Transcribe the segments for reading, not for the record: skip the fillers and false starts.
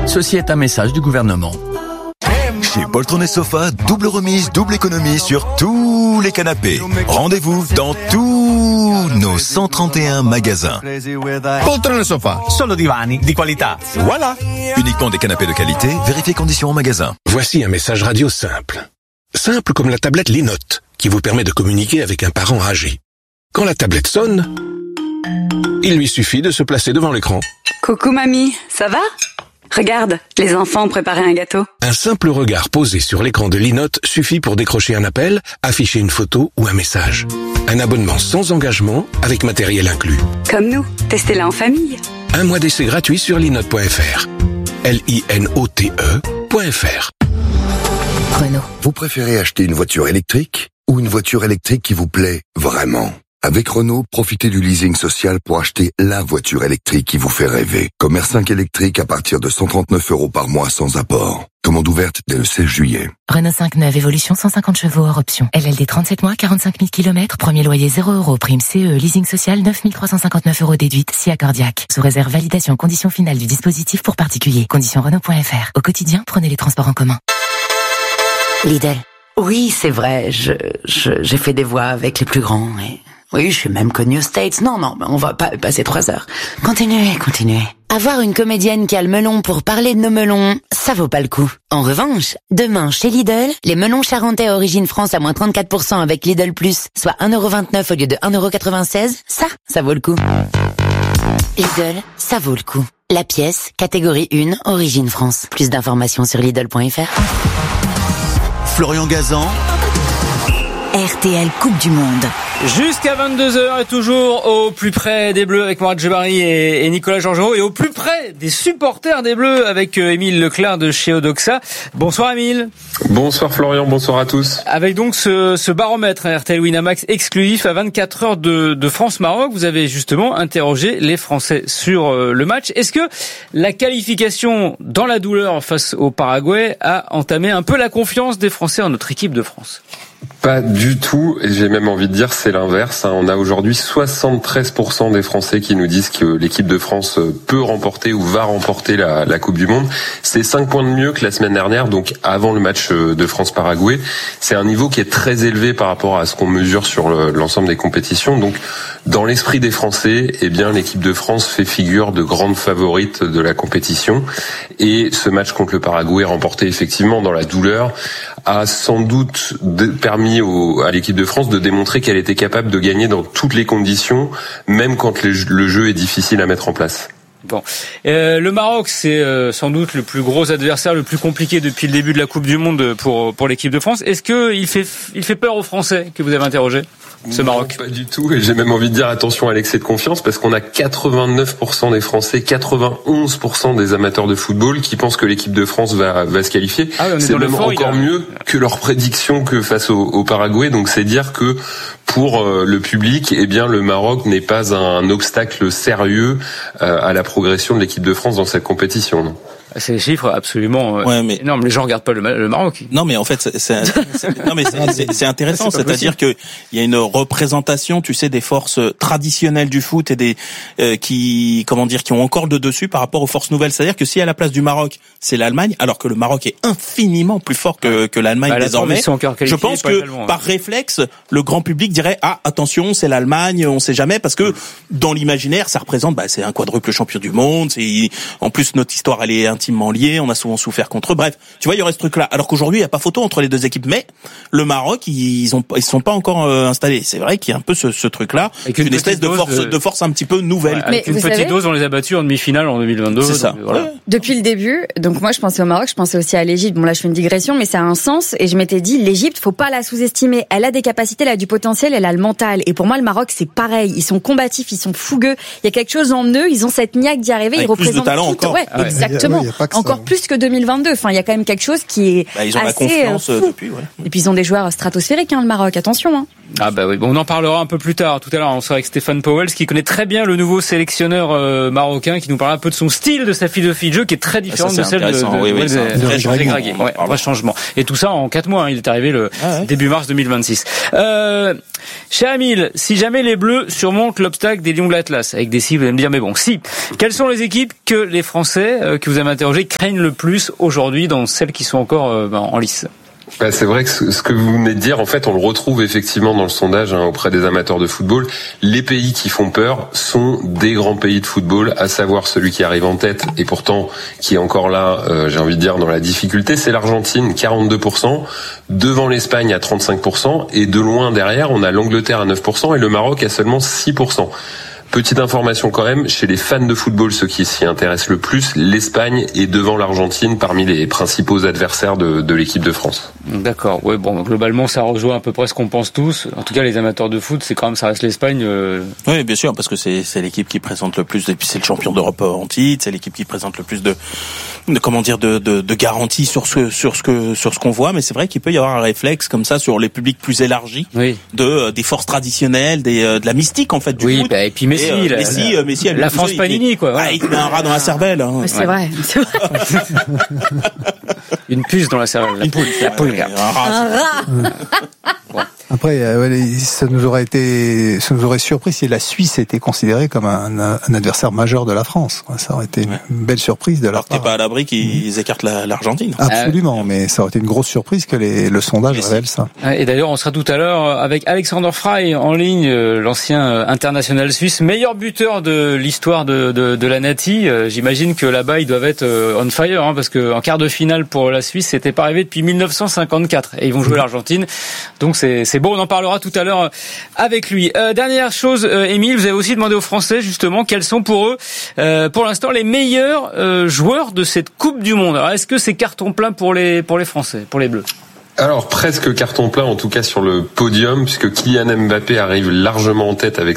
Ceci est un message du gouvernement. Chez Poltron et Sofa, double remise, double économie sur tous les canapés. Rendez-vous dans tous nos 131 magasins. Poltron et Sofa, solo divani di qualità. Voilà. Uniquement des canapés de qualité, vérifiez conditions en magasin. Voici un message radio simple. Simple comme la tablette Linote, qui vous permet de communiquer avec un parent âgé. Quand la tablette sonne, il lui suffit de se placer devant l'écran. Coucou mamie, ça va ? Regarde, les enfants ont préparé un gâteau. Un simple regard posé sur l'écran de Linote suffit pour décrocher un appel, afficher une photo ou un message. Un abonnement sans engagement avec matériel inclus. Comme nous, testez-la en famille. Un mois d'essai gratuit sur linote.fr. LINOTE.fr. Renault. Vous préférez acheter une voiture électrique ou une voiture électrique qui vous plaît vraiment ? Avec Renault, profitez du leasing social pour acheter la voiture électrique qui vous fait rêver. Comme R5 électrique à partir de 139 € par mois sans apport. Commande ouverte dès le 16 juillet. Renault 5 neuve, évolution 150 chevaux hors option. LLD 37 mois, 45 000 km, premier loyer 0 €, prime CE, leasing social 9 359 € déduite, si accordiaque. Sous réserve validation, conditions finales du dispositif pour particuliers. Conditions Renault.fr. Au quotidien, prenez les transports en commun. Lidl. Oui, c'est vrai, j'ai fait des voix avec les plus grands et... Oui, je suis même connue aux States. Non, on va pas passer 3 heures. Continuez. Avoir une comédienne qui a le melon pour parler de nos melons, ça vaut pas le coup. En revanche, demain, chez Lidl, les melons charentais à origine France à moins 34% avec Lidl Plus, soit 1,29 € au lieu de 1,96 €, ça vaut le coup. Lidl, ça vaut le coup. La pièce, catégorie 1, origine France. Plus d'informations sur Lidl.fr. Florian Gazan. RTL Coupe du Monde. Jusqu'à 22h et toujours au plus près des Bleus avec Mourad Djebari et Nicolas Georgerot et au plus près des supporters des Bleus avec Émile Leclerc de chez Odoxa. Bonsoir Émile. Bonsoir Florian, bonsoir à tous. Avec donc ce baromètre RTL Winamax exclusif à 24 heures de France-Maroc, vous avez justement interrogé les Français sur le match. Est-ce que la qualification dans la douleur face au Paraguay a entamé un peu la confiance des Français en notre équipe de France ? Pas du tout, et j'ai même envie de dire c'est l'inverse. On a aujourd'hui 73% des Français qui nous disent que l'équipe de France peut remporter ou va remporter la Coupe du Monde. C'est 5 points de mieux que la semaine dernière, donc avant le match de France-Paraguay. C'est un niveau qui est très élevé par rapport à ce qu'on mesure sur l'ensemble des compétitions. Donc dans l'esprit des Français, eh bien l'équipe de France fait figure de grande favorite de la compétition. Et ce match contre le Paraguay remporté effectivement dans la douleur a sans doute permis à l'équipe de France de démontrer qu'elle était capable de gagner dans toutes les conditions, même quand le jeu est difficile à mettre en place. Bon, le Maroc, c'est sans doute le plus gros adversaire, le plus compliqué depuis le début de la Coupe du Monde pour l'équipe de France. Est-ce que il fait peur aux Français que vous avez interrogés, ce Maroc ? Non, pas du tout, et j'ai même envie de dire attention à l'excès de confiance, parce qu'on a 89% des Français, 91% des amateurs de football qui pensent que l'équipe de France va se qualifier. Ah oui, c'est même encore mieux que leur prédiction que face au Paraguay, donc c'est dire que pour le public, eh bien le Maroc n'est pas un obstacle sérieux à la progression de l'équipe de France dans cette compétition. Non. C'est des chiffres absolument énormes. Les gens regardent pas le Maroc. Non, mais en fait, c'est intéressant. C'est-à-dire que il y a une représentation, tu sais, des forces traditionnelles du foot et des qui ont encore le dessus par rapport aux forces nouvelles. C'est-à-dire que si à la place du Maroc, c'est l'Allemagne, alors que le Maroc est infiniment plus fort que l'Allemagne désormais. Je pense que par réflexe, le grand public dirait attention, c'est l'Allemagne, on sait jamais, parce que dans l'imaginaire, ça représente c'est un quadruple champion du monde. C'est en plus notre histoire, elle est intimement liés, on a souvent souffert contre eux. Bref, tu vois, il y aurait ce truc-là. Alors qu'aujourd'hui, il n'y a pas photo entre les deux équipes. Mais le Maroc, ils sont pas encore installés. C'est vrai qu'il y a un peu ce truc-là, une espèce de force un petit peu nouvelle. Avec une petite dose, on les a battus en demi-finale en 2022. C'est ça. Voilà. Depuis le début, donc moi je pensais au Maroc, je pensais aussi à l'Égypte. Bon là, je fais une digression, mais ça a un sens. Et je m'étais dit, l'Égypte, faut pas la sous-estimer. Elle a des capacités, elle a du potentiel, elle a le mental. Et pour moi, le Maroc, c'est pareil. Ils sont combatifs, ils sont fougueux. Il y a quelque chose en eux. Ils ont cette niaque d'y arriver. Avec ils représentent plus de talent tout. encore. Ouais, exactement. Encore plus que 2022. Enfin, il y a quand même quelque chose qui est ils ont assez la confiance fou. depuis. Ouais. Et puis ils ont des joueurs stratosphériques, le Maroc. Attention. Ah bah oui, bon, on en parlera un peu plus tard. Tout à l'heure, on sera avec Stéphane Pauwels, qui connaît très bien le nouveau sélectionneur marocain, qui nous parlera un peu de son style, de sa philosophie de jeu, qui est très différente de celle de Graguet. Ouais, un vrai changement. Et tout ça en 4 mois. Il est arrivé début mars 2026. Cher Émile, si jamais les Bleus surmontent l'obstacle des Lions de l'Atlas, avec des si, vous allez me dire, mais bon, si. Quelles sont les équipes que les Français que vous avez interrogés craignent le plus aujourd'hui dans celles qui sont encore en lice? C'est vrai que ce que vous venez de dire, en fait, on le retrouve effectivement dans le sondage auprès des amateurs de football. Les pays qui font peur sont des grands pays de football, à savoir celui qui arrive en tête et pourtant qui est encore là, j'ai envie de dire, dans la difficulté, c'est l'Argentine, 42%, devant l'Espagne à 35%, et de loin derrière, on a l'Angleterre à 9% et le Maroc à seulement 6%. Petite information quand même, chez les fans de football, ceux qui s'y intéressent le plus, l'Espagne est devant l'Argentine parmi les principaux adversaires de l'équipe de France. D'accord, ouais, bon, globalement ça rejoint à peu près ce qu'on pense tous. En tout cas, les amateurs de foot, c'est quand même, ça reste l'Espagne. Oui, bien sûr, parce que c'est l'équipe qui présente le plus, et puis c'est le champion d'Europe en titre, c'est l'équipe qui présente le plus de garanties sur ce qu'on voit, mais c'est vrai qu'il peut y avoir un réflexe comme ça sur les publics plus élargis, des forces traditionnelles, de la mystique en fait du foot. Et puis Messi, la France Panini, quoi. Ouais. Il te met un rat dans la cervelle. Hein. C'est vrai. Une puce dans la cervelle. La poule. Un rat. Bon. Après, ça nous aurait surpris si la Suisse était considérée comme un adversaire majeur de la France. Ça aurait été une belle surprise de leur part. Alors t'es pas à l'abri qu'ils écartent l'Argentine. Absolument, mais ça aurait été une grosse surprise que le sondage révèle ça. Et d'ailleurs, on sera tout à l'heure avec Alexander Frey en ligne, l'ancien international suisse, meilleur buteur de l'histoire de la Nati. J'imagine que là-bas, ils doivent être on fire, parce que en quart de finale pour la Suisse, c'était pas arrivé depuis 1954. Et ils vont jouer l'Argentine. Donc c'est bon, on en parlera tout à l'heure avec lui. Dernière chose, Émile, vous avez aussi demandé aux Français justement quels sont pour eux, pour l'instant, les meilleurs joueurs de cette Coupe du Monde. Alors, est-ce que c'est carton plein pour les Français, pour les Bleus? Alors presque carton plein, en tout cas sur le podium, puisque Kylian Mbappé arrive largement en tête avec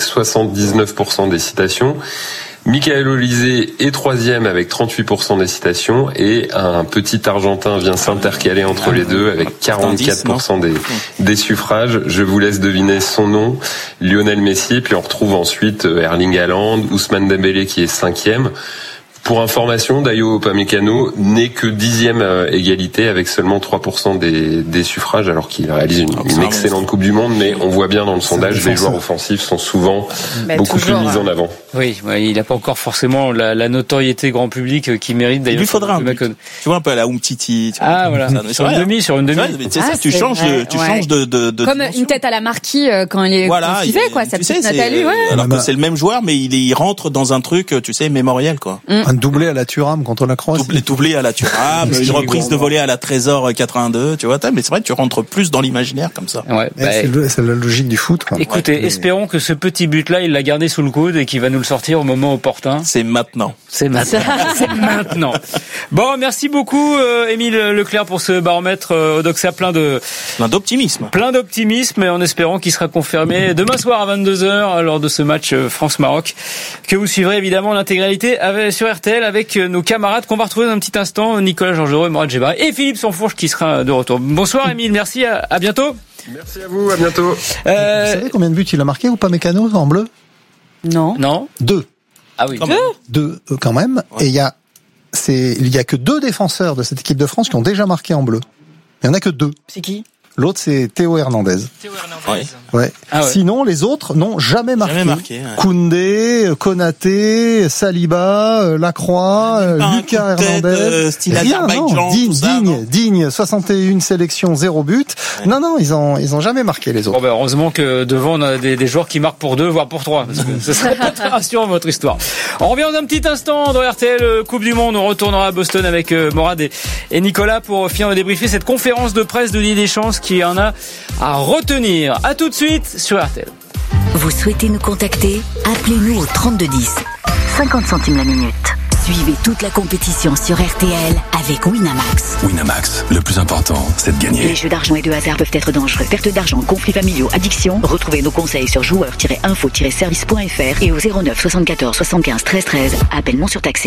79% des citations. Michael Olise est 3e avec 38% des citations et un petit Argentin vient s'intercaler entre les deux avec 44% des suffrages. Je vous laisse deviner son nom, Lionel Messi, puis on retrouve ensuite Erling Haaland, Ousmane Dembélé qui est 5e. Pour information, Dayo Upamecano n'est que 10e égalité avec seulement 3% des suffrages, alors qu'il réalise une excellente Coupe du Monde, mais on voit bien dans le sondage, les joueurs offensifs sont souvent beaucoup plus mis en avant. Oui, il n'a pas encore forcément la notoriété grand public qui mérite. D'ailleurs, il lui faudra tu vois un peu à la Umtiti. Ah voilà, sur une demi. Tu changes de comme une tête à la Marquis quand il est constivé, quoi. Sa petite Nathalie, alors que c'est le même joueur, mais il rentre dans un truc, tu sais, mémoriel, quoi. Un doublé à la Thuram contre la Croatie. Doublé à la Thuram, une reprise de volée à la Trésor 82, tu vois. Mais c'est vrai que tu rentres plus dans l'imaginaire comme ça. Ouais, c'est la logique du foot, quoi. Écoutez, espérons que ce petit but-là, il l'a gardé sous le coude et qu'il va nous le sortir au moment opportun. C'est maintenant. C'est maintenant. Bon, merci beaucoup, Émile Leclerc, pour ce baromètre Odoxa plein d'optimisme. Plein d'optimisme, et en espérant qu'il sera confirmé demain soir à 22h lors de ce match France-Maroc, que vous suivrez évidemment l'intégralité sur RTL avec nos camarades qu'on va retrouver dans un petit instant, Nicolas Georgerot et Morad Djebari et Philippe Sansfourche qui sera de retour. Bonsoir Émile, merci, à bientôt. Merci à vous, à bientôt. Vous savez combien de buts il a marqué ou pas Mécano en bleu? Non. 2. Ah oui, 2 quand même. Ouais. Et il y a que 2 défenseurs de cette équipe de France qui ont déjà marqué en bleu. Il y en a que 2. C'est qui? L'autre, c'est Théo Hernandez. Ouais. Ah ouais. Sinon, les autres n'ont jamais marqué. Koundé, Konaté, Saliba, Lacroix, Lucas Hernandez. Rien, non. Digne. 61 sélections, 0 but. Ouais. Non, ils ont jamais marqué les autres. Bon, heureusement que devant, on a des joueurs qui marquent pour 2, voire pour 3. Parce que ce serait pas très rassurant, votre histoire. On revient dans un petit instant dans RTL Coupe du Monde. On retournera à Boston avec Morad et Nicolas pour finir de débriefer cette conférence de presse de Didier Deschamps qui en a à retenir. À tout de suite sur RTL. Vous souhaitez nous contacter? Appelez-nous au 3210. 50 centimes la minute. Suivez toute la compétition sur RTL avec Winamax. Winamax, le plus important, c'est de gagner. Les jeux d'argent et de hasard peuvent être dangereux. Perte d'argent, conflits familiaux, addiction. Retrouvez nos conseils sur joueurs-info-service.fr et au 09 74 75 13 13. Appel non surtaxé.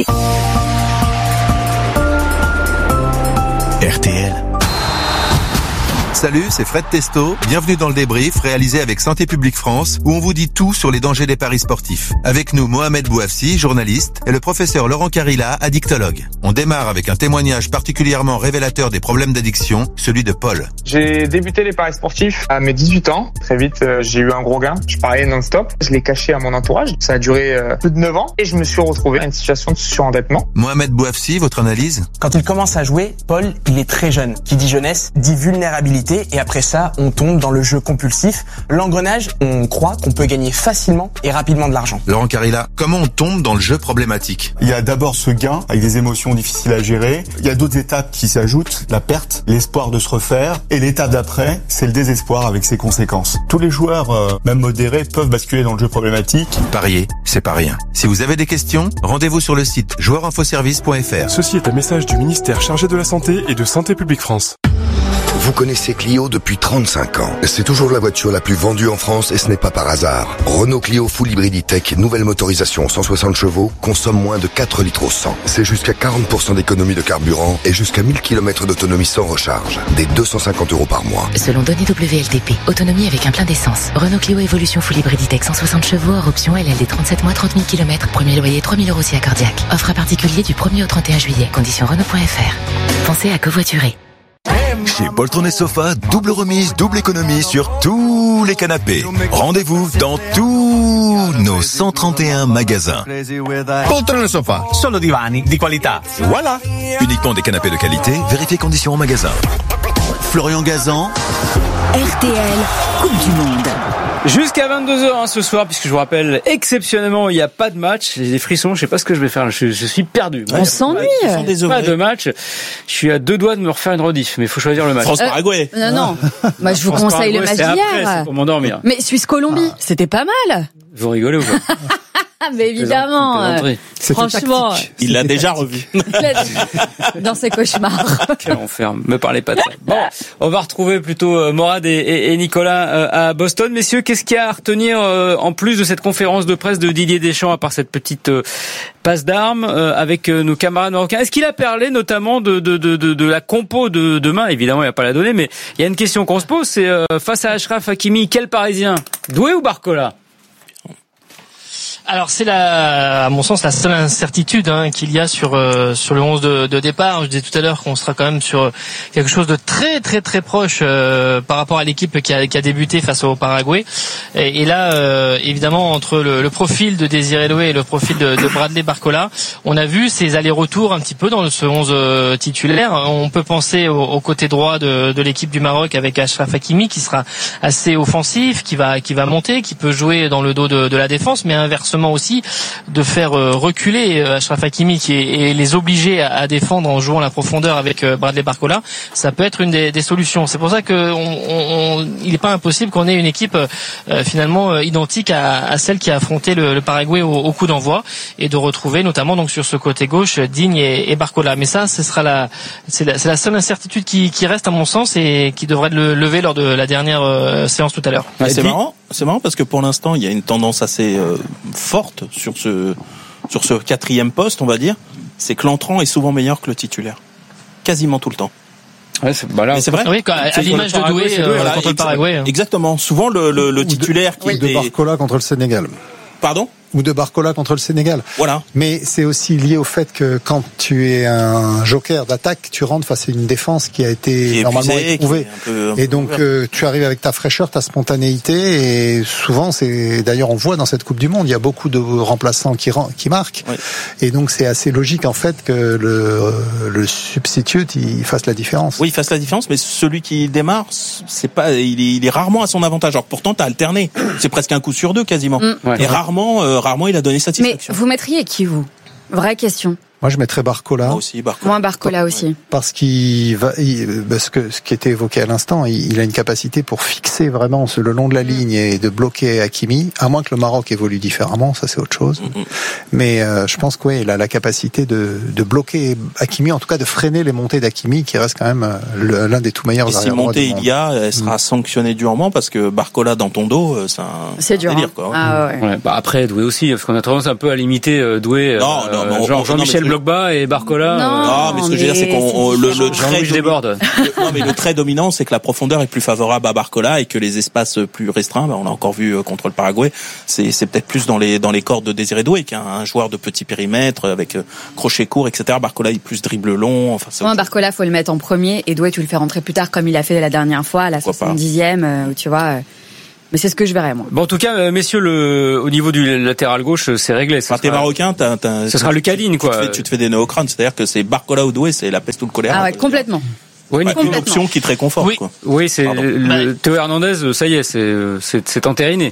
RTL. Salut, c'est Fred Testo. Bienvenue dans le débrief réalisé avec Santé publique France où on vous dit tout sur les dangers des paris sportifs. Avec nous, Mohamed Bouafsi, journaliste, et le professeur Laurent Carilla, addictologue. On démarre avec un témoignage particulièrement révélateur des problèmes d'addiction, celui de Paul. J'ai débuté les paris sportifs à mes 18 ans. Très vite, j'ai eu un gros gain. Je pariais non-stop. Je l'ai caché à mon entourage. Ça a duré plus de 9 ans et je me suis retrouvé dans une situation de surendettement. Mohamed Bouafsi, votre analyse ? Quand il commence à jouer, Paul, il est très jeune. Qui dit jeunesse, dit vulnérabilité. Et après ça, on tombe dans le jeu compulsif. L'engrenage, on croit qu'on peut gagner facilement et rapidement de l'argent. Laurent Carilla, comment on tombe dans le jeu problématique ? Il y a d'abord ce gain avec des émotions difficiles à gérer. Il y a d'autres étapes qui s'ajoutent, la perte, l'espoir de se refaire. Et l'étape d'après, c'est le désespoir avec ses conséquences. Tous les joueurs, même modérés, peuvent basculer dans le jeu problématique. Parier, c'est pas rien. Si vous avez des questions, rendez-vous sur le site joueurinfoservice.fr. Ceci est un message du ministère chargé de la Santé et de Santé publique France. Vous connaissez Clio depuis 35 ans. C'est toujours la voiture la plus vendue en France et ce n'est pas par hasard. Renault Clio Full Hybrid E-Tech, nouvelle motorisation 160 chevaux, consomme moins de 4 litres au 100. C'est jusqu'à 40% d'économie de carburant et jusqu'à 1000 km d'autonomie sans recharge. Des 250 € par mois. Selon données WLTP, autonomie avec un plein d'essence. Renault Clio Evolution Full Hybrid E-Tech 160 chevaux, hors option LLD 37 mois, 30 000 km. Premier loyer 3 000 € si accordiaque. Offre à particulier du 1er au 31 juillet. Conditions Renault.fr. Pensez à covoiturer. Chez Poltron et Sofa, double remise, double économie sur tous les canapés. Rendez-vous dans tous nos 131 magasins. Poltron e Sofa, solo divani di qualità. Voilà. Uniquement des canapés de qualité, vérifiez conditions en magasin. Florian Gazan. RTL, Coupe du Monde. Jusqu'à 22h ce soir, puisque je vous rappelle, exceptionnellement, il n'y a pas de match. J'ai des frissons, je sais pas ce que je vais faire. Je suis perdu. On s'ennuie. Pas de match. Je suis à 2 doigts de me refaire une rediff, mais il faut choisir le match. France-Paraguay. Non. Moi, je vous conseille le match d'hier. C'est pour m'endormir. Mais Suisse-Colombie, c'était pas mal. Vous rigolez ou pas? Mais évidemment, franchement, il l'a déjà revu dans ses cauchemars. Quel enfer, me parlez pas de ça. Bon, on va retrouver plutôt Morad et Nicolas à Boston. Messieurs, qu'est-ce qu'il y a à retenir en plus de cette conférence de presse de Didier Deschamps, à part cette petite passe d'armes avec nos camarades marocains? Est-ce qu'il a parlé notamment de la compo de demain? Évidemment, il n'a pas la donnée, mais il y a une question qu'on se pose, c'est face à Achraf Hakimi, quel Parisien? Doué ou Barcola? Alors c'est à mon sens la seule incertitude qu'il y a sur le 11 de départ. Je disais tout à l'heure qu'on sera quand même sur quelque chose de très très très proche par rapport à l'équipe qui a débuté face au Paraguay. Et là évidemment entre le profil de Désiré Doué et le profil de Bradley Barcola, on a vu ces allers-retours un petit peu dans ce 11 titulaire. On peut penser au côté droit de l'équipe du Maroc avec Achraf Hakimi qui sera assez offensif, qui va monter, qui peut jouer dans le dos de la défense, mais inversement aussi de faire reculer Achraf Hakimi et les obliger à défendre en jouant la profondeur avec Bradley Barcola. Ça peut être une des solutions. C'est pour ça que il n'est pas impossible qu'on ait une équipe finalement identique à celle qui a affronté le Paraguay au coup d'envoi et de retrouver notamment donc sur ce côté gauche Digne et Barcola. Mais ça, ce sera c'est la seule incertitude qui reste à mon sens et qui devrait le lever lors de la dernière séance tout à l'heure. Ouais, c'est marrant parce que pour l'instant il y a une tendance assez forte sur ce quatrième poste, on va dire, c'est que l'entrant est souvent meilleur que le titulaire, quasiment tout le temps. Ouais, c'est vrai. Oui, à l'image de Doué contre le Paraguay. Exactement. Souvent le titulaire qui est de Barcola contre le Sénégal. Pardon? Ou de Barcola contre le Sénégal. Voilà. Mais c'est aussi lié au fait que quand tu es un joker d'attaque, tu rentres face à une défense qui a été normalement éprouvée. Et donc tu arrives avec ta fraîcheur, ta spontanéité, et souvent c'est d'ailleurs on voit dans cette Coupe du Monde, il y a beaucoup de remplaçants qui marquent. Oui. Et donc c'est assez logique en fait que le substitute il fasse la différence. Oui, il fasse la différence, mais celui qui démarre, c'est pas il est rarement à son avantage. Alors pourtant tu as alterné. C'est presque un coup sur deux quasiment. Ouais. Et rarement il a donné satisfaction. Mais vous mettriez qui, vous? Vraie question. Moi, je mettrais Barcola. Moi aussi, Barcola. Moi, Barcola aussi. Parce ce qui était évoqué à l'instant, il a une capacité pour fixer vraiment le long de la ligne et de bloquer Hakimi, à moins que le Maroc évolue différemment, ça c'est autre chose. Mais je pense qu'il a la capacité de bloquer Hakimi, en tout cas de freiner les montées d'Hakimi, qui reste quand même l'un des tout meilleurs arrière droits du monde. Si montée elle sera sanctionnée durement, parce que Barcola dans ton dos, c'est dur, délire, quoi. Ah ouais. Après, Doué aussi, parce qu'on a tendance un peu à limiter Doué, Jean-Michel Blanc Drogba et Barcola. Non, mais ce que je veux dire, c'est qu'on le trait déborde. Non, mais le trait dominant, c'est que la profondeur est plus favorable à Barcola et que les espaces plus restreints, on l'a encore vu contre le Paraguay, c'est peut-être plus dans les cordes de Désiré Doué qu'un joueur de petit périmètre avec crochet court, etc. Barcola, il plus dribble long. Enfin, Barcola, faut le mettre en premier et Doué, tu le fais rentrer plus tard comme il a fait la dernière fois à la 70e, tu vois. Mais c'est ce que je verrais, moi. Bon, en tout cas, messieurs, au niveau du latéral gauche, c'est réglé. T'es marocain, ce sera Lucas Digne, quoi. Tu te fais des néocrânes, c'est-à-dire que c'est Barcola ou Doué, c'est la peste ou le choléra. Ah ouais, complètement. Oui, une option qui te réconforte, quoi. Oui, c'est Théo Hernandez, ça y est, c'est entériné.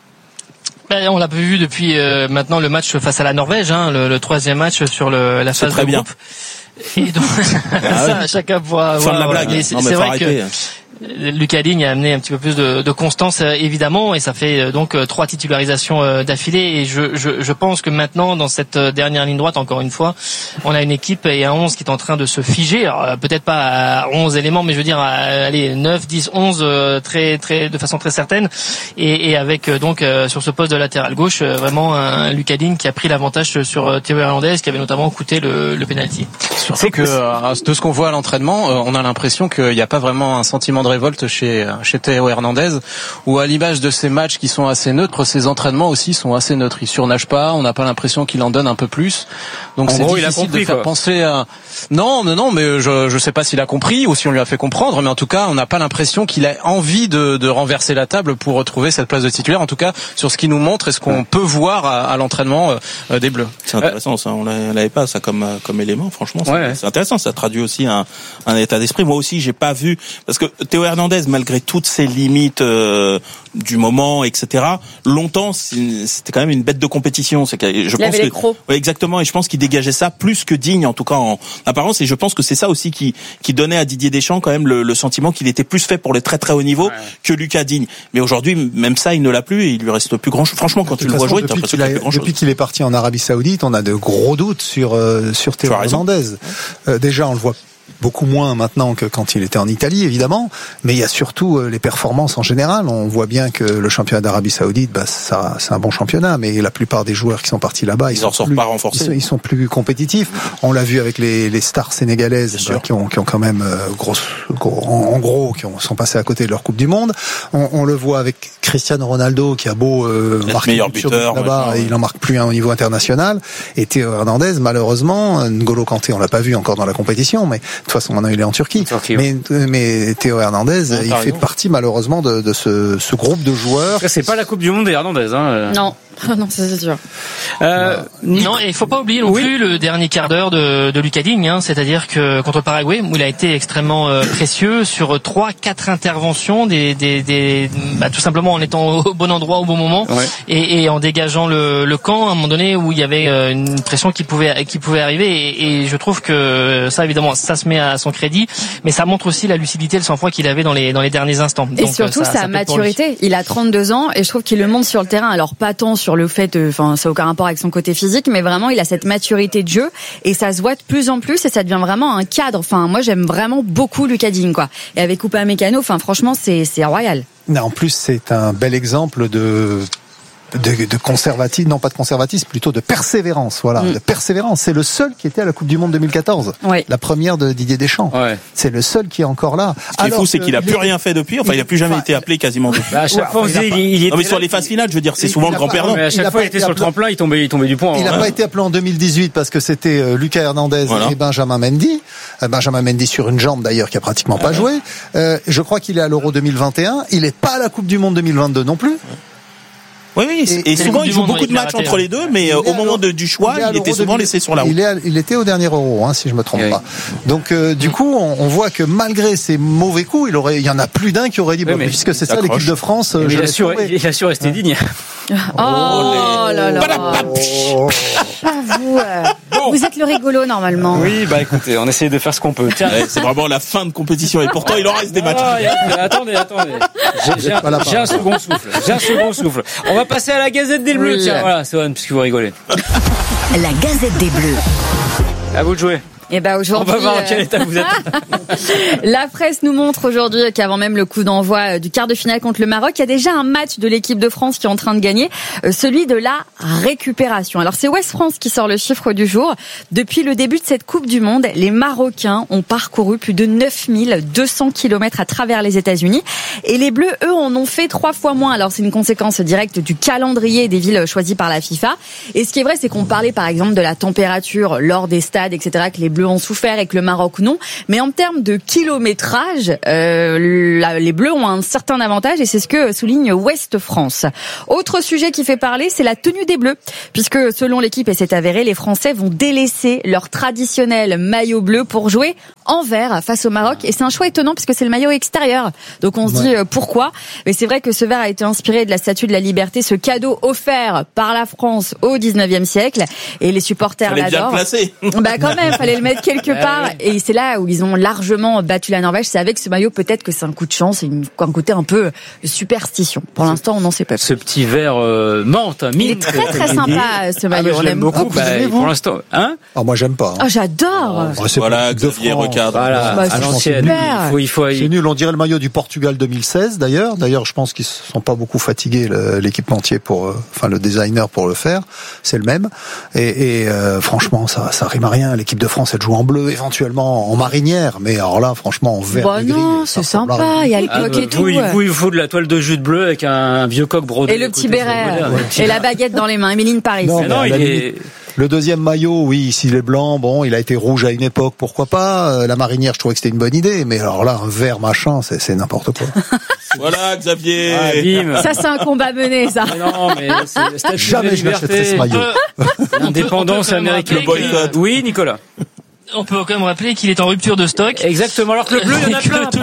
On l'a vu depuis maintenant le match face à la Norvège, le troisième match sur la phase de groupe. Et donc, ça, chacun pourra voir. Fin de la blague. C'est vrai que Lucas Digne a amené un petit peu plus de constance, évidemment, et ça fait donc 3 titularisations d'affilée. Et je pense que maintenant, dans cette dernière ligne droite, encore une fois, on a une équipe et un 11 qui est en train de se figer. Alors, peut-être pas à 11 éléments, mais je veux dire, allez, 9, 10, 11, de façon très certaine. Et avec donc sur ce poste de latéral gauche, vraiment un Lucas Digne qui a pris l'avantage sur Théo Hernandez, qui avait notamment coûté le penalty. Surtout que de ce qu'on voit à l'entraînement, on a l'impression qu'il n'y a pas vraiment un sentiment de révolte chez Théo Hernandez, ou à l'image de ces matchs qui sont assez neutres, ses entraînements aussi sont assez neutres. Il surnage pas, on n'a pas l'impression qu'il en donne un peu plus. Donc c'est difficile de faire penser à... Non, mais je sais pas s'il a compris ou si on lui a fait comprendre, mais en tout cas, on n'a pas l'impression qu'il a envie de renverser la table pour retrouver cette place de titulaire, en tout cas sur ce qu'il nous montre et ce qu'on peut voir à l'entraînement des Bleus. C'est intéressant, ça, on l'avait pas ça comme élément, franchement. C'est intéressant, ça traduit aussi un état d'esprit. Moi aussi, j'ai pas vu, parce que Théo Hernandez, malgré toutes ses limites du moment, etc., longtemps, c'était quand même une bête de compétition. Ouais, exactement, et je pense qu'il dégageait ça plus que Digne, en tout cas en apparence, et je pense que c'est ça aussi qui donnait à Didier Deschamps quand même le sentiment qu'il était plus fait pour les très très haut niveau que Lucas Digne. Mais aujourd'hui, même ça, il ne l'a plus et il lui reste plus grand chose. Franchement, quand tu le vois jouer, t'as l'impression qu'il a plus grand chose. Depuis qu'il est parti en Arabie Saoudite, on a de gros doutes sur Théo Hernandez. Déjà, on le voit beaucoup moins maintenant que quand il était en Italie, évidemment, mais il y a surtout les performances en général. On voit bien que le championnat d'Arabie Saoudite, ça, c'est un bon championnat, mais la plupart des joueurs qui sont partis là-bas, ils sont plus compétitifs. On l'a vu avec les stars sénégalaises qui ont quand même sont passés à côté de leur Coupe du Monde. On le voit avec Cristiano Ronaldo qui a beau marquer meilleur buteur là-bas, il en marque plus un au niveau international. Et Théo Hernandez, malheureusement, N'Golo Kanté, on l'a pas vu encore dans la compétition, mais de toute façon, maintenant, il est en Turquie. Mais Théo Hernandez, il fait partie, malheureusement, de ce groupe de joueurs. C'est pas la Coupe du Monde des Hernandez, hein. Non, c'est sûr. Non, et il faut pas oublier non plus le dernier quart d'heure de Lucas Digne, c'est-à-dire que contre le Paraguay, où il a été extrêmement précieux sur 3-4 interventions, tout simplement en étant au bon endroit au bon moment, et en dégageant le camp à un moment donné où il y avait une pression qui pouvait arriver, et je trouve que ça, évidemment, ça se met à son crédit, mais ça montre aussi la lucidité, le sang-froid qu'il avait dans les derniers instants. Et donc, surtout sa maturité. Il a 32 ans et je trouve qu'il le montre sur le terrain. Alors pas tant sur le fait, ça n'a aucun rapport avec son côté physique, mais vraiment il a cette maturité de jeu et ça se voit de plus en plus et ça devient vraiment un cadre. Enfin, moi j'aime vraiment beaucoup Lucas Digne, quoi. Et avec Upamecano, franchement c'est royal. En plus c'est un bel exemple de conservatisme, non pas de conservatisme, plutôt de persévérance, de persévérance. C'est le seul qui était à la Coupe du Monde 2014. La première de Didier Deschamps. C'est le seul qui est encore là. Ce qui est fou, c'est qu'il a plus rien fait depuis, il a plus jamais été appelé quasiment depuis. À chaque fois, mais sur les phases finales, je veux dire, c'est souvent le grand perdant. À chaque fois, il était sur le tremplin, il tombait du point. Il n'a pas été appelé en 2018 parce que c'était Lucas Hernandez et Benjamin Mendy. Benjamin Mendy sur une jambe d'ailleurs qui a pratiquement pas joué. Je crois qu'il est à l'Euro 2021. Il est pas à la Coupe du Monde 2022 non plus. Oui, et souvent il joue beaucoup de matchs entre les deux, mais au moment du choix, il était souvent laissé sur la route. Il était au dernier Euro, si je me trompe pas. Donc du coup, on voit que malgré ses mauvais coups, il y en a plus d'un qui aurait dit, puisque c'est ça l'équipe de France. Il a su rester digne. Oh là là. Vous êtes le rigolo normalement. Oui, écoutez, on essaie de faire ce qu'on peut. Tiens, c'est vraiment la fin de compétition et pourtant il en reste des matchs. Attendez. J'ai un second souffle. On va passer à la Gazette des Bleus. Tiens, voilà, c'est bon, puisque vous rigolez. La Gazette des Bleus. À vous de jouer. Et aujourd'hui, on va voir en quel état vous êtes. La presse nous montre aujourd'hui qu'avant même le coup d'envoi du quart de finale contre le Maroc, il y a déjà un match de l'équipe de France qui est en train de gagner, celui de la récupération. Alors c'est Ouest France qui sort le chiffre du jour. Depuis le début de cette Coupe du Monde, les Marocains ont parcouru plus de 9200 kilomètres à travers les États-Unis et les Bleus, eux, en ont fait 3 fois moins. Alors c'est une conséquence directe du calendrier des villes choisies par la FIFA. Et ce qui est vrai, c'est qu'on parlait par exemple de la température lors des stades, etc., que les Bleus ont souffert et que le Maroc non. Mais en termes de kilométrage, les Bleus ont un certain avantage et c'est ce que souligne Ouest France. Autre sujet qui fait parler, c'est la tenue des Bleus. Puisque selon l'équipe, et c'est avéré, les Français vont délaisser leur traditionnel maillot bleu pour jouer en vert face au Maroc. Et c'est un choix étonnant puisque c'est le maillot extérieur. Donc on se dit pourquoi. Mais c'est vrai que ce vert a été inspiré de la Statue de la Liberté, ce cadeau offert par la France au 19e siècle. Et les supporters l'adorent. Quand même, fallait le mettre quelque part. Et c'est là où ils ont largement battu la Norvège. C'est avec ce maillot, peut-être que c'est un coup de chance, un côté un peu de superstition. Pour l'instant, on n'en sait pas. Ce petit vert menthe, il est très très sympa ce maillot. Je l'aime beaucoup. Pour l'instant, moi j'aime pas. J'adore. Voilà, Xavier recadre. Voilà, à l'ancienne. C'est nul. On dirait le maillot du Portugal 2016 d'ailleurs. D'ailleurs, je pense qu'ils se sont pas beaucoup fatigués l'équipementier le designer pour le faire. C'est le même. Et franchement, ça rime à rien. L'équipe de France, elle joue en bleu, éventuellement en marinière, mais alors là, franchement, en vert. Non, c'est sympa. Il y a le coq et tout. Il faut de la toile de jute bleue avec un vieux coq brodé. Et le petit béret. Et la baguette dans les mains. Émeline Paris. Le deuxième maillot, oui, s'il est blanc, il a été rouge à une époque, pourquoi pas. La marinière, je trouvais que c'était une bonne idée, mais alors là, un vert machin, c'est n'importe quoi. Voilà, Xavier. Ça, c'est un combat mené, ça. Non, mais c'est jamais je m'achèterai ce maillot. L'indépendance américaine. Oui, Nicolas. On peut quand même rappeler qu'il est en rupture de stock. Exactement. Alors que le bleu, il y en a plein.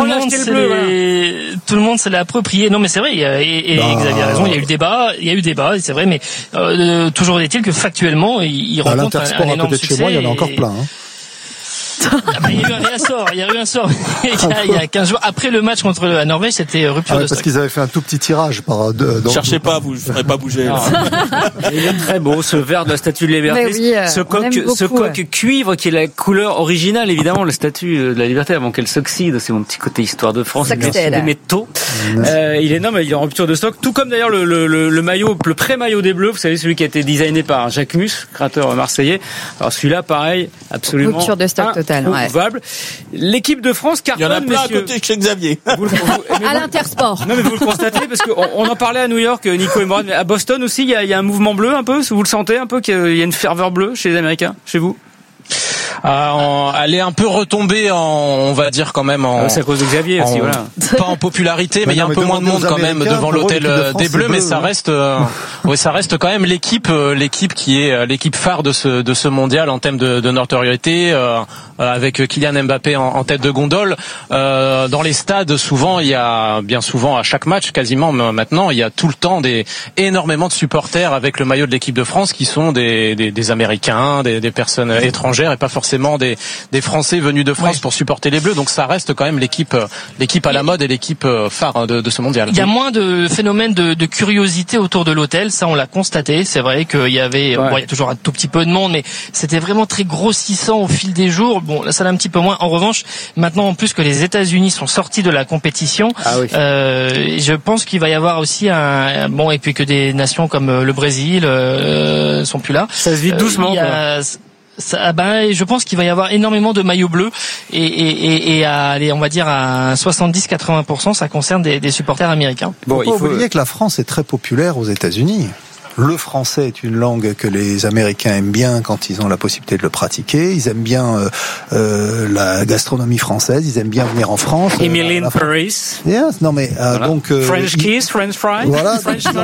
Tout le monde se l'est approprié. Non, mais c'est vrai. Et Xavier a raison. Il y a eu débat. C'est vrai. Mais toujours est-il que factuellement, il rencontre un énorme succès. Chez moi, il y en a encore plein. Il y a eu un sort. Il y a 15 jours après le match contre la Norvège, c'était rupture de stock. Parce qu'ils avaient fait un tout petit tirage cherchez pas, vous ne ferez pas bouger. Il est très beau, ce vert de la Statue de la Liberté. Ce coq cuivre qui est la couleur originale, évidemment, la Statue de la Liberté avant qu'elle s'oxyde. C'est mon petit côté histoire de France. Des métaux. Il est énorme, il est en rupture de stock. Tout comme d'ailleurs le maillot, le pré-maillot des Bleus. Vous savez, celui qui a été designé par Jacques Mus, créateur marseillais. Alors celui-là, pareil, absolument. Rupture de stock totale. Introuvable. L'équipe de France cartonne, il y en a plein messieurs. à côté chez Xavier. À l'Intersport. Non, mais vous le constatez parce qu'on en parlait à New York, Nico et moi. Mais à Boston aussi, il y a un mouvement bleu un peu. Vous le sentez un peu qu'il y a une ferveur bleue chez les Américains, chez vous? Elle est un peu retombée on va dire quand même c'est à cause de Xavier aussi, voilà. Pas en popularité, mais il y a un peu moins de monde quand même devant l'hôtel des Bleus, mais ça reste ça reste quand même l'équipe qui est l'équipe phare de ce mondial en termes de notoriété, avec Kylian Mbappé en tête de gondole. Dans les stades, souvent, il y a bien souvent à chaque match quasiment maintenant, il y a tout le temps énormément de supporters avec le maillot de l'équipe de France qui sont des Américains, des personnes étrangères et pas forcément des Français venus de France pour supporter les Bleus. Donc ça reste quand même l'équipe à la mode et l'équipe phare de ce mondial. Il y a moins de phénomènes de curiosité autour de l'hôtel, ça on l'a constaté. C'est vrai qu'il y avait, il y a toujours un tout petit peu de monde, mais c'était vraiment très grossissant au fil des jours. Bon, là ça l'a un petit peu moins. En revanche, maintenant en plus que les États-Unis sont sortis de la compétition, je pense qu'il va y avoir aussi et puis que des nations comme le Brésil sont plus là. Ça se vide doucement. Je pense qu'il va y avoir énormément de maillots bleus et on va dire à 70-80%, ça concerne des supporters américains. Bon, il faut oublier que la France est très populaire aux États-Unis. Le français est une langue que les Américains aiment bien quand ils ont la possibilité de le pratiquer. Ils aiment bien la gastronomie française. Ils aiment bien venir en France. Émeline Paris. Yes, non mais donc French kiss, French fries. Voilà,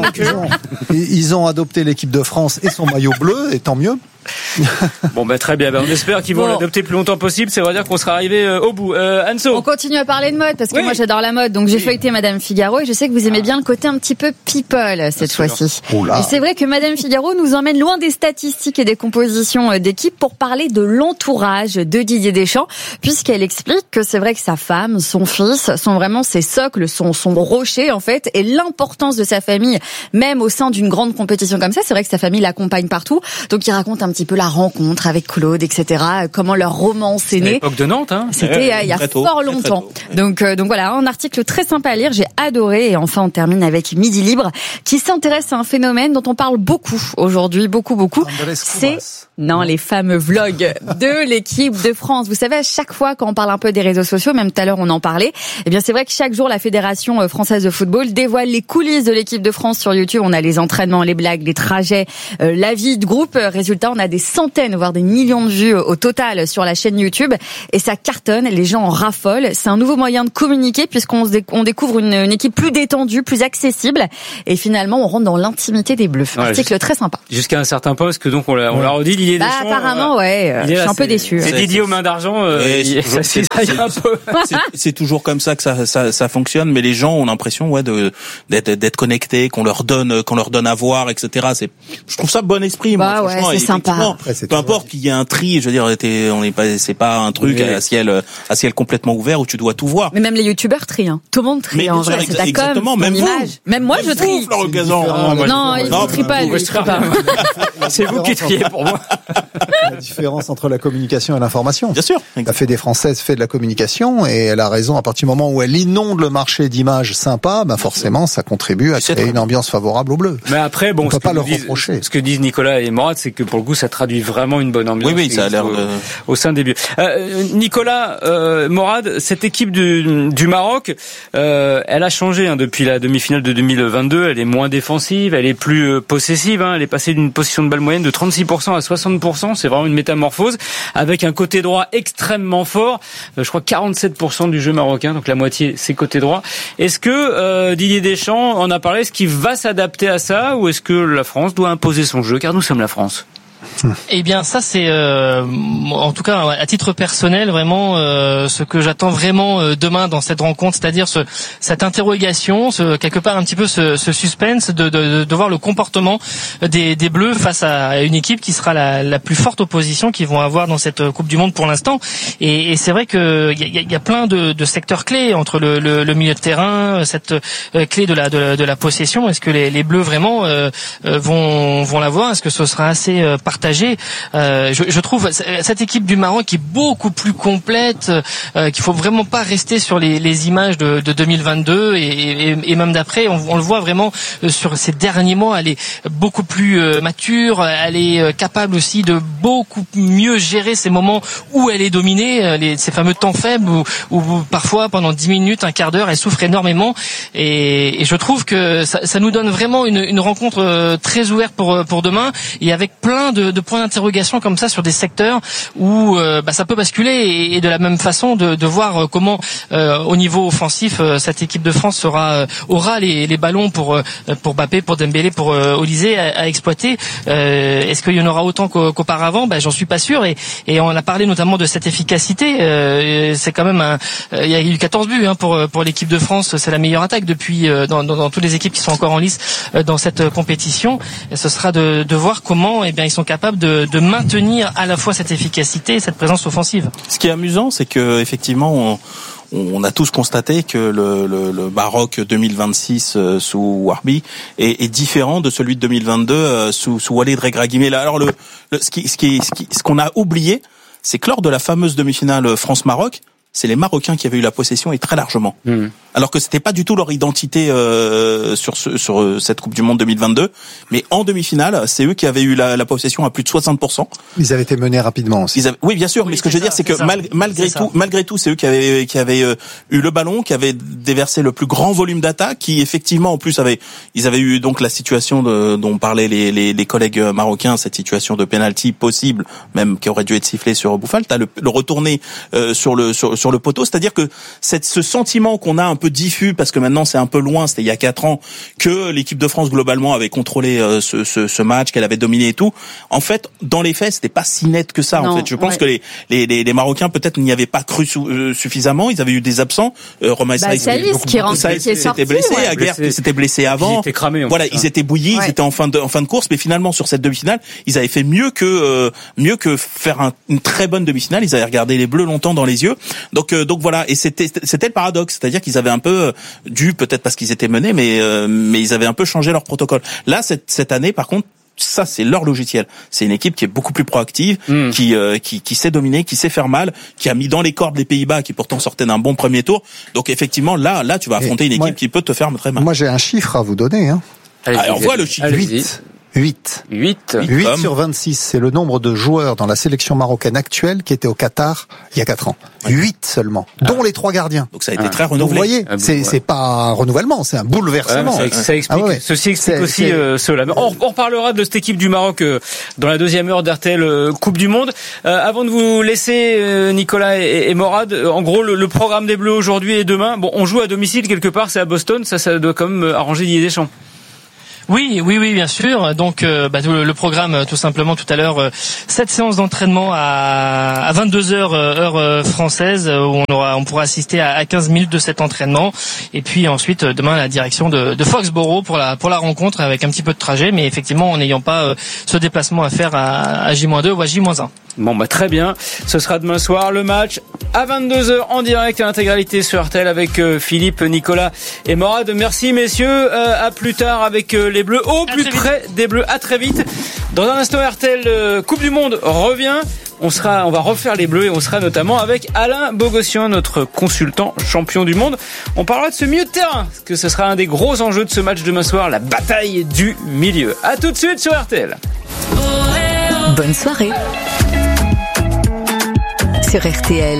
ils ont adopté l'équipe de France et son maillot bleu, et tant mieux. Bon très bien, on espère qu'ils vont l'adopter le plus longtemps possible. Ça veut dire qu'on sera arrivé au bout. Anso, on continue à parler de mode parce que moi j'adore la mode, donc j'ai feuilleté Madame Figaro et je sais que vous aimez bien le côté un petit peu people cette fois-ci. Et c'est vrai que Madame Figaro nous emmène loin des statistiques et des compositions d'équipe pour parler de l'entourage de Didier Deschamps, puisqu'elle explique que c'est vrai que sa femme, son fils sont vraiment ses socles, son rocher en fait, et l'importance de sa famille même au sein d'une grande compétition comme ça. C'est vrai que sa famille l'accompagne partout, donc il raconte un petit peu la rencontre avec Claude, etc. Comment leur romance est née. C'était l'époque de Nantes, hein. C'était il y a fort longtemps. Donc voilà, un article très sympa à lire, j'ai adoré. Et enfin, on termine avec Midi Libre, qui s'intéresse à un phénomène dont on parle beaucoup aujourd'hui, beaucoup. C'est les fameux vlogs de l'équipe de France. Vous savez, à chaque fois quand on parle un peu des réseaux sociaux, même tout à l'heure on en parlait, eh bien c'est vrai que chaque jour la Fédération française de football dévoile les coulisses de l'équipe de France sur YouTube. On a les entraînements, les blagues, les trajets, la vie de groupe. Résultat, on a des centaines, voire des millions de vues au total sur la chaîne YouTube. Et ça cartonne, les gens en raffolent. C'est un nouveau moyen de communiquer puisqu'on découvre une équipe plus détendue, plus accessible. Et finalement, on rentre dans l'intimité des Bleus. Article très sympa. Jusqu'à un certain point, parce que donc on l'a redit, Didier Deschamps. Apparemment, je suis un peu déçu. C'est Didier aux mains d'argent. C'est toujours comme ça que ça fonctionne, mais les gens ont l'impression d'être connectés, qu'on leur donne à voir, etc. Je trouve ça bon esprit. Moi, franchement, c'est sympa. Peu importe qu'il y ait un tri, je veux dire, c'est pas un truc à ciel complètement ouvert où tu dois tout voir. Mais même les youtubeurs trient, hein. Tout le monde trie, en vrai. C'est ta com, même image. Même moi, je trie. Non, il ne trie pas, lui. C'est vous qui triez pour moi. La différence entre la communication et l'information. Bien sûr. La Fédé française fait de la communication et elle a raison, à partir du moment où elle inonde le marché d'images sympas, forcément ça contribue à créer une ambiance favorable aux Bleus. Mais après, on peut pas leur reprocher. Ce que disent Nicolas et Morad, c'est que pour le coup ça traduit vraiment une bonne ambiance. Oui, ça a l'air au sein des Bleus. Nicolas, Morad, cette équipe du Maroc, elle a changé depuis la demi-finale de 2022. Elle est moins défensive, elle est plus possessive. Elle est passée d'une possession de balle moyenne de 36% à 60%. C'est vraiment une métamorphose avec un côté droit extrêmement fort. Je crois 47% du jeu marocain, donc la moitié c'est côté droit. Est-ce que Didier Deschamps en a parlé? Est-ce qu'il va s'adapter à ça ou est-ce que la France doit imposer son jeu? Car nous sommes la France. Eh bien, ça c'est, en tout cas à titre personnel, vraiment ce que j'attends vraiment demain dans cette rencontre, c'est-à-dire cette interrogation, quelque part un petit peu ce suspense de voir le comportement des Bleus face à une équipe qui sera la plus forte opposition qu'ils vont avoir dans cette Coupe du Monde pour l'instant. Et c'est vrai que il y a plein de secteurs clés entre le milieu de terrain, cette clé de la possession. Est-ce que les Bleus vraiment vont l'avoir? Est-ce que ce sera assez partagé? Je trouve cette équipe du Maroc qui est beaucoup plus complète, qu'il faut vraiment pas rester sur les images de 2022 et même d'après. On le voit vraiment sur ces derniers mois. Elle est beaucoup plus mature. Elle est capable aussi de beaucoup mieux gérer ces moments où elle est dominée, ces fameux temps faibles où parfois pendant 10 minutes, un quart d'heure, elle souffre énormément. Et je trouve que ça nous donne vraiment une rencontre très ouverte pour demain et avec plein de points d'interrogation comme ça sur des secteurs où ça peut basculer et de la même façon de voir comment au niveau offensif cette équipe de France aura les ballons pour Mbappé, pour Dembélé, pour Olysée à exploiter. Est-ce qu'il y en aura autant qu'auparavant? J'en suis pas sûr et on a parlé notamment de cette efficacité. C'est quand même il y a eu 14 buts pour l'équipe de France. C'est la meilleure attaque depuis dans toutes les équipes qui sont encore en lice dans cette compétition. Et ce sera de voir comment ils sont capables de maintenir à la fois cette efficacité et cette présence offensive. Ce qui est amusant, c'est que effectivement on a tous constaté que le Maroc 2026 sous Warbi est différent de celui de 2022 sous Walid Regragui. Là, alors ce qu'on a oublié, c'est que lors de la fameuse demi-finale France-Maroc, c'est les Marocains qui avaient eu la possession et très largement. Alors que c'était pas du tout leur identité sur cette Coupe du Monde 2022, mais en demi-finale, c'est eux qui avaient eu la possession à plus de 60%. Ils avaient été menés rapidement aussi. Oui, bien sûr, mais ce que je veux dire, c'est que malgré tout, c'est eux qui avaient eu le ballon, qui avaient déversé le plus grand volume d'attaque, qui effectivement en plus ils avaient eu donc la situation dont parlaient les collègues marocains, cette situation de penalty possible, même qui aurait dû être sifflée sur Boufal. T'as le retourné sur le poteau, c'est-à-dire que ce sentiment qu'on a un peu diffus, parce que maintenant c'est un peu loin, c'était il y a 4 ans, que l'équipe de France globalement avait contrôlé ce match, qu'elle avait dominé et tout. En fait, dans les faits, c'était pas si net que ça. En fait, je pense que les Marocains peut-être n'y avaient pas cru suffisamment. Ils avaient eu des absents. Romain Saïs s'était blessé, Aguerd s'était blessé avant. Ils étaient cramés. Voilà, ils étaient bouillis, ils étaient en fin de course, mais finalement sur cette demi-finale, ils avaient fait mieux que faire une très bonne demi-finale. Ils avaient regardé les Bleus longtemps dans les yeux. Donc voilà, et c'était le paradoxe, c'est-à-dire qu'ils avaient un peu dû, peut-être parce qu'ils étaient menés, mais ils avaient un peu changé leur protocole. Là, cette année, par contre, ça c'est leur logiciel. C'est une équipe qui est beaucoup plus proactive, qui sait dominer, qui sait faire mal, qui a mis dans les cordes les Pays-Bas, qui pourtant sortaient d'un bon premier tour. Donc effectivement, là, tu vas affronter une équipe qui peut te faire très mal. Moi, j'ai un chiffre à vous donner. On voit le chiffre. 8 sur 26, c'est le nombre de joueurs dans la sélection marocaine actuelle qui étaient au Qatar il y a 4 ans. 8 seulement, dont les 3 gardiens. Donc ça a été très renouvelé. Donc vous voyez, c'est pas un renouvellement, c'est un bouleversement. Ça explique, ceci explique aussi cela. Mais on reparlera de cette équipe du Maroc dans la deuxième heure d'RTL Coupe du Monde. Avant de vous laisser, Nicolas et Morad, en gros, le programme des Bleus aujourd'hui et demain, bon, on joue à domicile quelque part, c'est à Boston, ça doit quand même arranger Didier Deschamps. Oui, bien sûr. Donc, le programme, tout simplement, tout à l'heure, 7 séances d'entraînement à 22h heure française, où on pourra assister à 15 minutes de cet entraînement. Et puis ensuite, demain, la direction de Foxborough pour la rencontre, avec un petit peu de trajet, mais effectivement, en n'ayant pas ce déplacement à faire à J-2 ou à J-1. Bon, très bien. Ce sera demain soir, le match à 22h en direct à l'intégralité sur RTL avec Philippe, Nicolas et Morad. Merci messieurs. À plus tard avec les Bleus, au plus près des Bleus. À très vite. Dans un instant, RTL Coupe du Monde revient. On va refaire les Bleus et on sera notamment avec Alain Bogossian, notre consultant champion du monde. On parlera de ce milieu de terrain, parce que ce sera un des gros enjeux de ce match demain soir, la bataille du milieu. À tout de suite sur RTL. Bonne soirée sur RTL.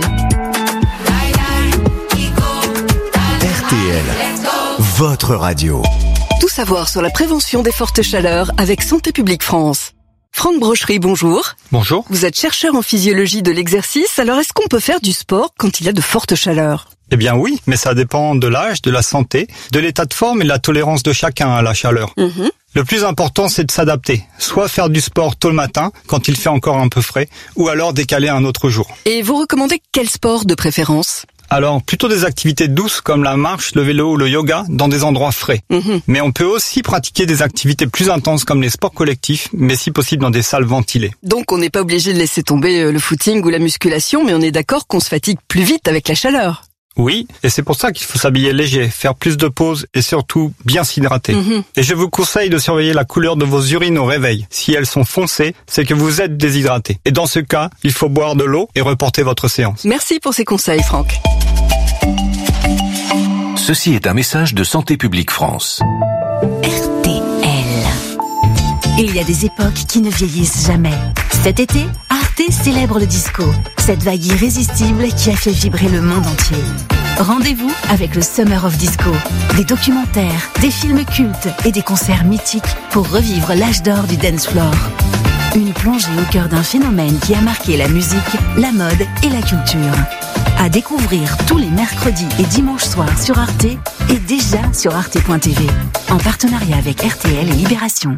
RTL, votre radio. Tout savoir sur la prévention des fortes chaleurs avec Santé publique France. Franck Brochery, bonjour. Bonjour. Vous êtes chercheur en physiologie de l'exercice, alors est-ce qu'on peut faire du sport quand il y a de fortes chaleurs ? Eh bien oui, mais ça dépend de l'âge, de la santé, de l'état de forme et de la tolérance de chacun à la chaleur. Le plus important, c'est de s'adapter. Soit faire du sport tôt le matin, quand il fait encore un peu frais, ou alors décaler un autre jour. Et vous recommandez quel sport de préférence ? Alors, plutôt des activités douces comme la marche, le vélo ou le yoga dans des endroits frais. Mais on peut aussi pratiquer des activités plus intenses comme les sports collectifs, mais si possible dans des salles ventilées. Donc on n'est pas obligé de laisser tomber le footing ou la musculation, mais on est d'accord qu'on se fatigue plus vite avec la chaleur. Oui, et c'est pour ça qu'il faut s'habiller léger, faire plus de pauses et surtout bien s'hydrater. Et je vous conseille de surveiller la couleur de vos urines au réveil. Si elles sont foncées, c'est que vous êtes déshydraté. Et dans ce cas, il faut boire de l'eau et reporter votre séance. Merci pour ces conseils, Franck. Ceci est un message de Santé publique France. RTL. Il y a des époques qui ne vieillissent jamais. Cet été, Arte célèbre le disco, cette vague irrésistible qui a fait vibrer le monde entier. Rendez-vous avec le Summer of Disco. Des documentaires, des films cultes et des concerts mythiques pour revivre l'âge d'or du dance floor. Une plongée au cœur d'un phénomène qui a marqué la musique, la mode et la culture. À découvrir tous les mercredis et dimanches soirs sur Arte et déjà sur arte.tv. En partenariat avec RTL et Libération.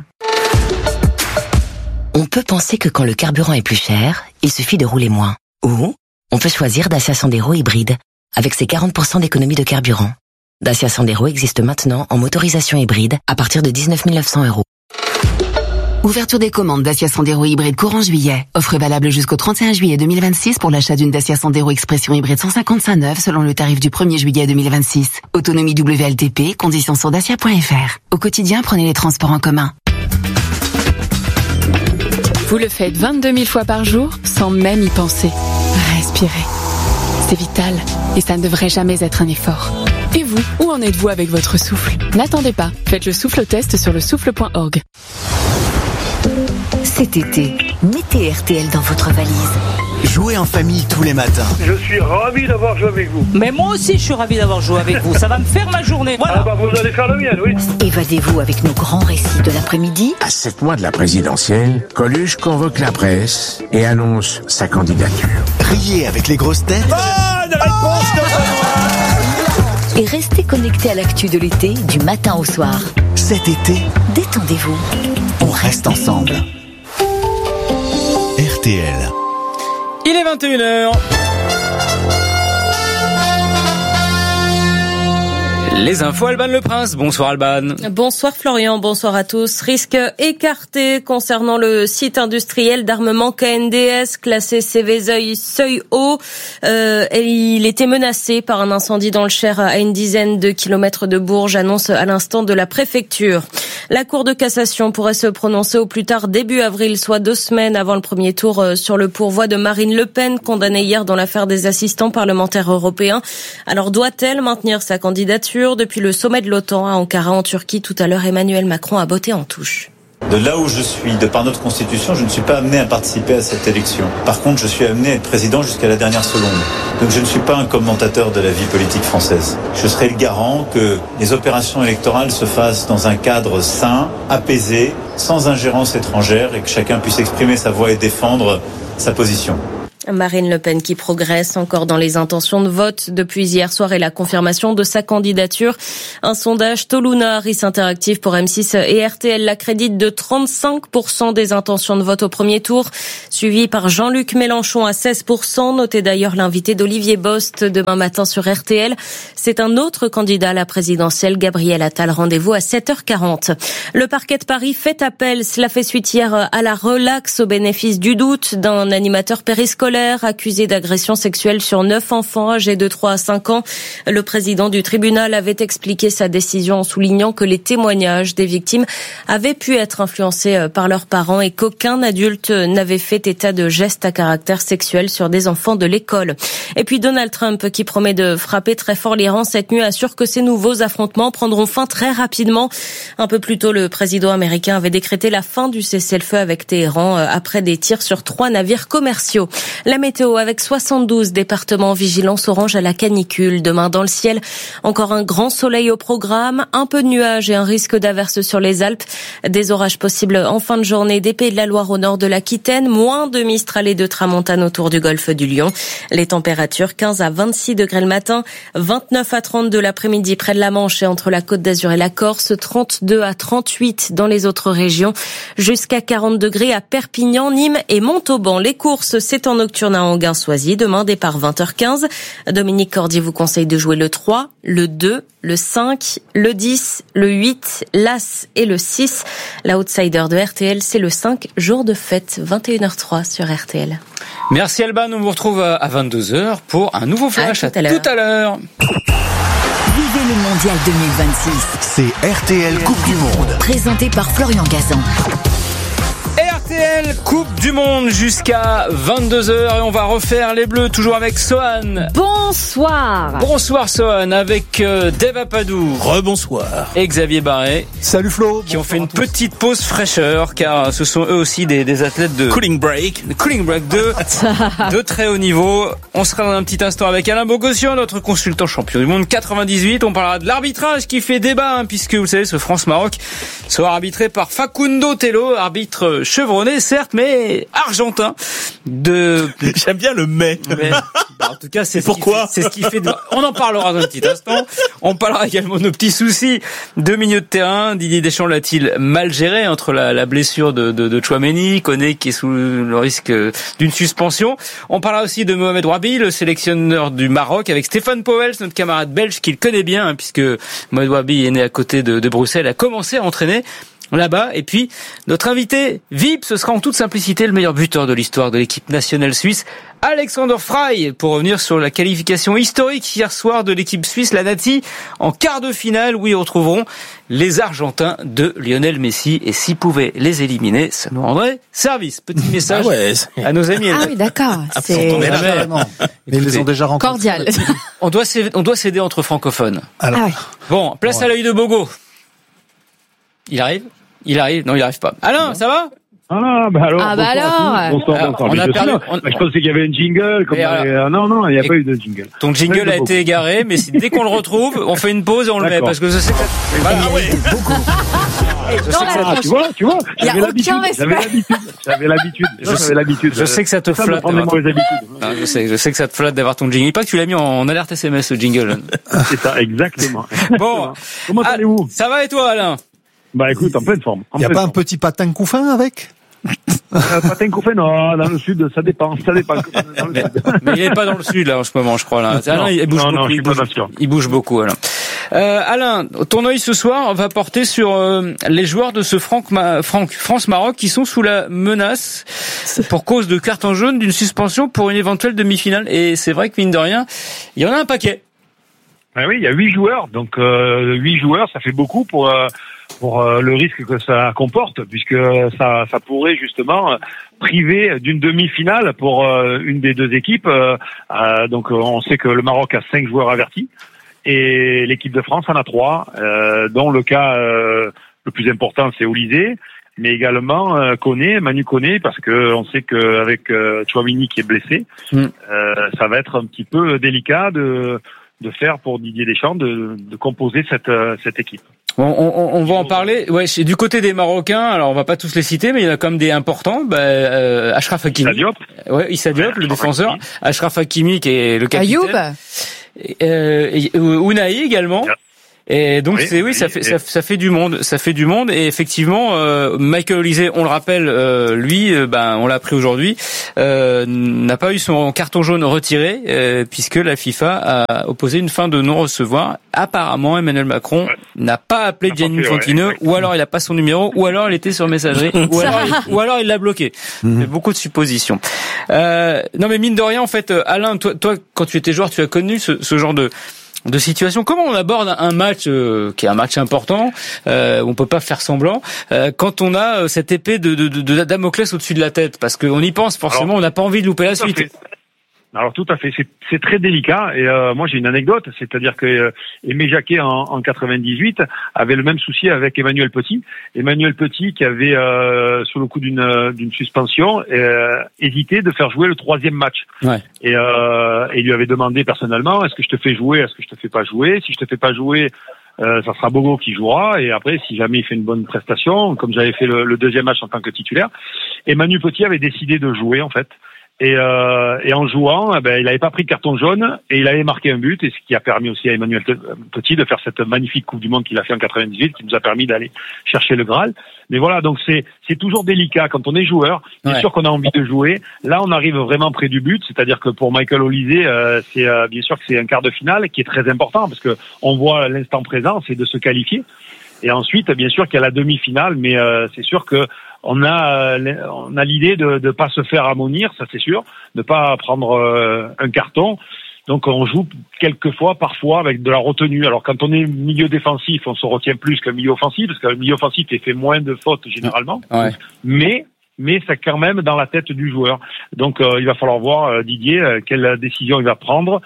On peut penser que quand le carburant est plus cher, il suffit de rouler moins. Ou on peut choisir Dacia Sandero hybride, avec ses 40% d'économie de carburant. Dacia Sandero existe maintenant en motorisation hybride à partir de 19 900 €. Ouverture des commandes Dacia Sandero hybride courant juillet. Offre valable jusqu'au 31 juillet 2026 pour l'achat d'une Dacia Sandero Expression hybride 155 neuve selon le tarif du 1er juillet 2026. Autonomie WLTP, conditions sur dacia.fr. Au quotidien, prenez les transports en commun. Vous le faites 22 000 fois par jour sans même y penser. Respirez. C'est vital et ça ne devrait jamais être un effort. Et vous, où en êtes-vous avec votre souffle ? N'attendez pas, faites le souffle test sur lesouffle.org. Cet été, mettez RTL dans votre valise. Jouez en famille tous les matins. Je suis ravi d'avoir joué avec vous. Mais moi aussi, je suis ravi d'avoir joué avec vous. Ça va me faire ma journée. Voilà. Ah bah vous allez faire le mien, oui. Évadez-vous avec nos grands récits de l'après-midi. À 7 mois de la présidentielle, Coluche convoque la presse et annonce sa candidature. Riez avec les grosses têtes. Bonne réponse de Et restez connectés à l'actu de l'été du matin au soir. Cet été, détendez-vous. On reste ensemble. RTL. Il est 21h. Les infos, Alban Le Prince. Bonsoir Alban. Bonsoir Florian, bonsoir à tous. Risque écarté concernant le site industriel d'armement KNDS, classé CV seuil haut. Il était menacé par un incendie dans le Cher à une dizaine de kilomètres de Bourges, annonce à l'instant de la préfecture. La Cour de cassation pourrait se prononcer au plus tard début avril, soit 2 semaines avant le premier tour, sur le pourvoi de Marine Le Pen, condamnée hier dans l'affaire des assistants parlementaires européens. Alors doit-elle maintenir sa candidature? Depuis le sommet de l'OTAN à Ankara en Turquie tout à l'heure, Emmanuel Macron a botté en touche. De là où je suis, de par notre constitution, je ne suis pas amené à participer à cette élection. Par contre, je suis amené à être président jusqu'à la dernière seconde. Donc je ne suis pas un commentateur de la vie politique française. Je serai le garant que les opérations électorales se fassent dans un cadre sain, apaisé, sans ingérence étrangère et que chacun puisse exprimer sa voix et défendre sa position. Marine Le Pen qui progresse encore dans les intentions de vote depuis hier soir et la confirmation de sa candidature. Un sondage Toluna Harris Interactive pour M6 et RTL l'accrédite de 35% des intentions de vote au premier tour, suivi par Jean-Luc Mélenchon à 16%. Notez d'ailleurs l'invité d'Olivier Bost demain matin sur RTL. C'est un autre candidat à la présidentielle, Gabriel Attal. Rendez-vous à 7h40. Le parquet de Paris fait appel. Cela fait suite hier à la relaxe au bénéfice du doute d'un animateur périscolaire accusé d'agression sexuelle sur 9 enfants âgés de 3 à 5 ans. Le président du tribunal avait expliqué sa décision en soulignant que les témoignages des victimes avaient pu être influencés par leurs parents et qu'aucun adulte n'avait fait état de gestes à caractère sexuel sur des enfants de l'école. Et puis Donald Trump, qui promet de frapper très fort l'Iran cette nuit, assure que ces nouveaux affrontements prendront fin très rapidement. Un peu plus tôt, le président américain avait décrété la fin du cessez-le-feu avec Téhéran après des tirs sur 3 navires commerciaux. La météo avec 72 départements en vigilance orange à la canicule. Demain dans le ciel, encore un grand soleil au programme, un peu de nuages et un risque d'averse sur les Alpes. Des orages possibles en fin de journée des Pays de la Loire au nord de l'Aquitaine, moins de Mistral et de Tramontane autour du golfe du Lion. Les températures 15 à 26 degrés le matin, 29 à 32 l'après-midi près de la Manche et entre la Côte d'Azur et la Corse, 32 à 38 dans les autres régions, jusqu'à 40 degrés à Perpignan, Nîmes et Montauban. Les courses, c'est en nocturne à Anguin-Soisy. Demain, départ 20h15. Dominique Cordier vous conseille de jouer le 3, le 2, le 5, le 10, le 8, l'As et le 6. L'outsider de RTL, c'est le 5, jour de fête, 21h03 sur RTL. Merci Alban, on vous retrouve à 22h pour un nouveau flash. À tout à l'heure. Vivez le Mondial 2026. C'est RTL Coupe du Monde. Présenté par Florian Gazan. RTL Coupe du Monde jusqu'à 22h et on va refaire les Bleus toujours avec Sohan. Bonsoir. Bonsoir Sohan avec Dave Apadou. Rebonsoir. Et Xavier Barret. Salut Flo. Qui ont fait une petite pause fraîcheur car ce sont eux aussi des athlètes de cooling break de très haut niveau. On sera dans un petit instant avec Alain Bogossian, notre consultant champion du monde 98. On parlera de l'arbitrage qui fait débat puisque vous savez ce France-Maroc sera arbitré par Facundo Tello, arbitre chevronné certes mais argentin j'aime bien le mais en tout cas c'est pourquoi c'est ce qui fait on en parlera dans un petit instant. On parlera également de nos petits soucis de milieu de terrain. Didier Deschamps l'a-t-il mal géré entre la blessure de Tchouaméni, Koné qui est sous le risque d'une suspension. On parlera aussi de Mohamed Wabi, le sélectionneur du Maroc, avec Stéphane Pauwels, notre camarade belge qu'il connaît bien puisque Mohamed Wabi est né à côté de Bruxelles, a commencé à entraîner là-bas. Et puis, notre invité VIP, ce sera en toute simplicité le meilleur buteur de l'histoire de l'équipe nationale suisse, Alexander Frey, pour revenir sur la qualification historique hier soir de l'équipe suisse, la Nati, en quart de finale où ils retrouveront les Argentins de Lionel Messi. Et s'ils pouvaient les éliminer, ça nous rendrait service. Petit message à nos amis. Ah oui, d'accord. Mais ils les ont déjà rencontrés. Cordial. On doit s'aider entre francophones. Alors. Ah oui. Bon, place à l'œil de Bogo. Il arrive? Non, il arrive pas. Alain, ça va? Ah, bah alors. Bonsoir. Je pensais qu'il y avait un jingle. Non, il n'y a pas eu de jingle. Ton jingle a été égaré, mais dès qu'on le retrouve, on fait une pause et on le met, parce que je sais que tu vois. J'avais l'habitude. Je sais que ça te flatte. Je sais que ça te flatte d'avoir ton jingle. Pas que tu l'as mis en alerte SMS, le jingle. C'est ça, exactement. Bon. Comment allez-vous? Ça va et toi, Alain? Bah écoute, en pleine forme. Il n'y a pas un petit patin couffin avec? Patin couffin, non, dans le sud, ça dépend. Mais il est pas dans le sud, là, en ce moment, je crois, là. Alain, il bouge beaucoup. Il bouge beaucoup, Alain. Alain, ton œil ce soir va porter sur les joueurs de ce France-Maroc qui sont sous la menace pour cause de carton jaune d'une suspension pour une éventuelle demi-finale. Et c'est vrai que mine de rien, il y en a un paquet. Ah oui, il y a 8 joueurs, donc 8 joueurs, ça fait beaucoup pour le risque que ça comporte, puisque ça pourrait justement priver d'une demi-finale pour une des deux équipes. Donc on sait que le Maroc a 5 joueurs avertis et l'équipe de France en a 3, dont le cas le plus important c'est Olysée, mais également Manu Koné, parce que on sait qu'avec Tchouaméni qui est blessé, ça va être un petit peu délicat de faire pour Didier Deschamps de composer cette équipe. On va en parler. Ouais, du côté des Marocains, alors on va pas tous les citer, mais il y en a quand même des importants. Achraf Hakimi. Issa Diop, le défenseur. Achraf Hakimi qui est le capitaine. Ayoub. Ounahi également. Et donc ça fait du monde, et effectivement Michael Olysée, on le rappelle, lui on l'a appris aujourd'hui, n'a pas eu son carton jaune retiré puisque la FIFA a opposé une fin de non-recevoir. Apparemment Emmanuel Macron n'a pas appelé Gianni Infantino, ou alors il a pas son numéro, ou alors il était sur messagerie, ou alors il l'a bloqué. Il y a beaucoup de suppositions. Non mais mine de rien en fait, Alain, toi quand tu étais joueur, tu as connu ce genre de situation. Comment on aborde un match qui est un match important, où on peut pas faire semblant, quand on a cette épée de Damoclès au-dessus de la tête, parce qu'on y pense forcément, on n'a pas envie de louper la suite. Alors tout à fait, c'est très délicat, et moi j'ai une anecdote, c'est-à-dire que Aimé Jacquet en 98 avait le même souci avec Emmanuel Petit. Emmanuel Petit qui avait sous le coup d'une suspension hésité de faire jouer le 3e match. Ouais. Et il lui avait demandé personnellement, est-ce que je te fais jouer, est-ce que je te fais pas jouer, si je te fais pas jouer ça sera Bogo qui jouera, et après si jamais il fait une bonne prestation, comme j'avais fait le 2e match en tant que titulaire, Emmanuel Petit avait décidé de jouer en fait. Et en jouant, il n'avait pas pris de carton jaune et il avait marqué un but, et ce qui a permis aussi à Emmanuel Petit de faire cette magnifique Coupe du Monde qu'il a fait en 98, qui nous a permis d'aller chercher le Graal. Mais voilà, donc c'est toujours délicat quand on est joueur. Bien sûr qu'on a envie de jouer. Là, on arrive vraiment près du but, c'est-à-dire que pour Michael Olysée, c'est bien sûr que c'est un quart de finale qui est très important parce que on voit l'instant présent, c'est de se qualifier. Et ensuite, bien sûr qu'il y a la demi-finale, mais c'est sûr que on a l'idée de pas se faire ammonir, ça c'est sûr, de pas prendre un carton. Donc on joue parfois avec de la retenue. Alors quand on est milieu défensif, on se retient plus que milieu offensif, parce que le milieu offensif fait moins de fautes généralement. Ouais. Mais c'est quand même dans la tête du joueur. Donc il va falloir voir Didier quelle décision il va prendre.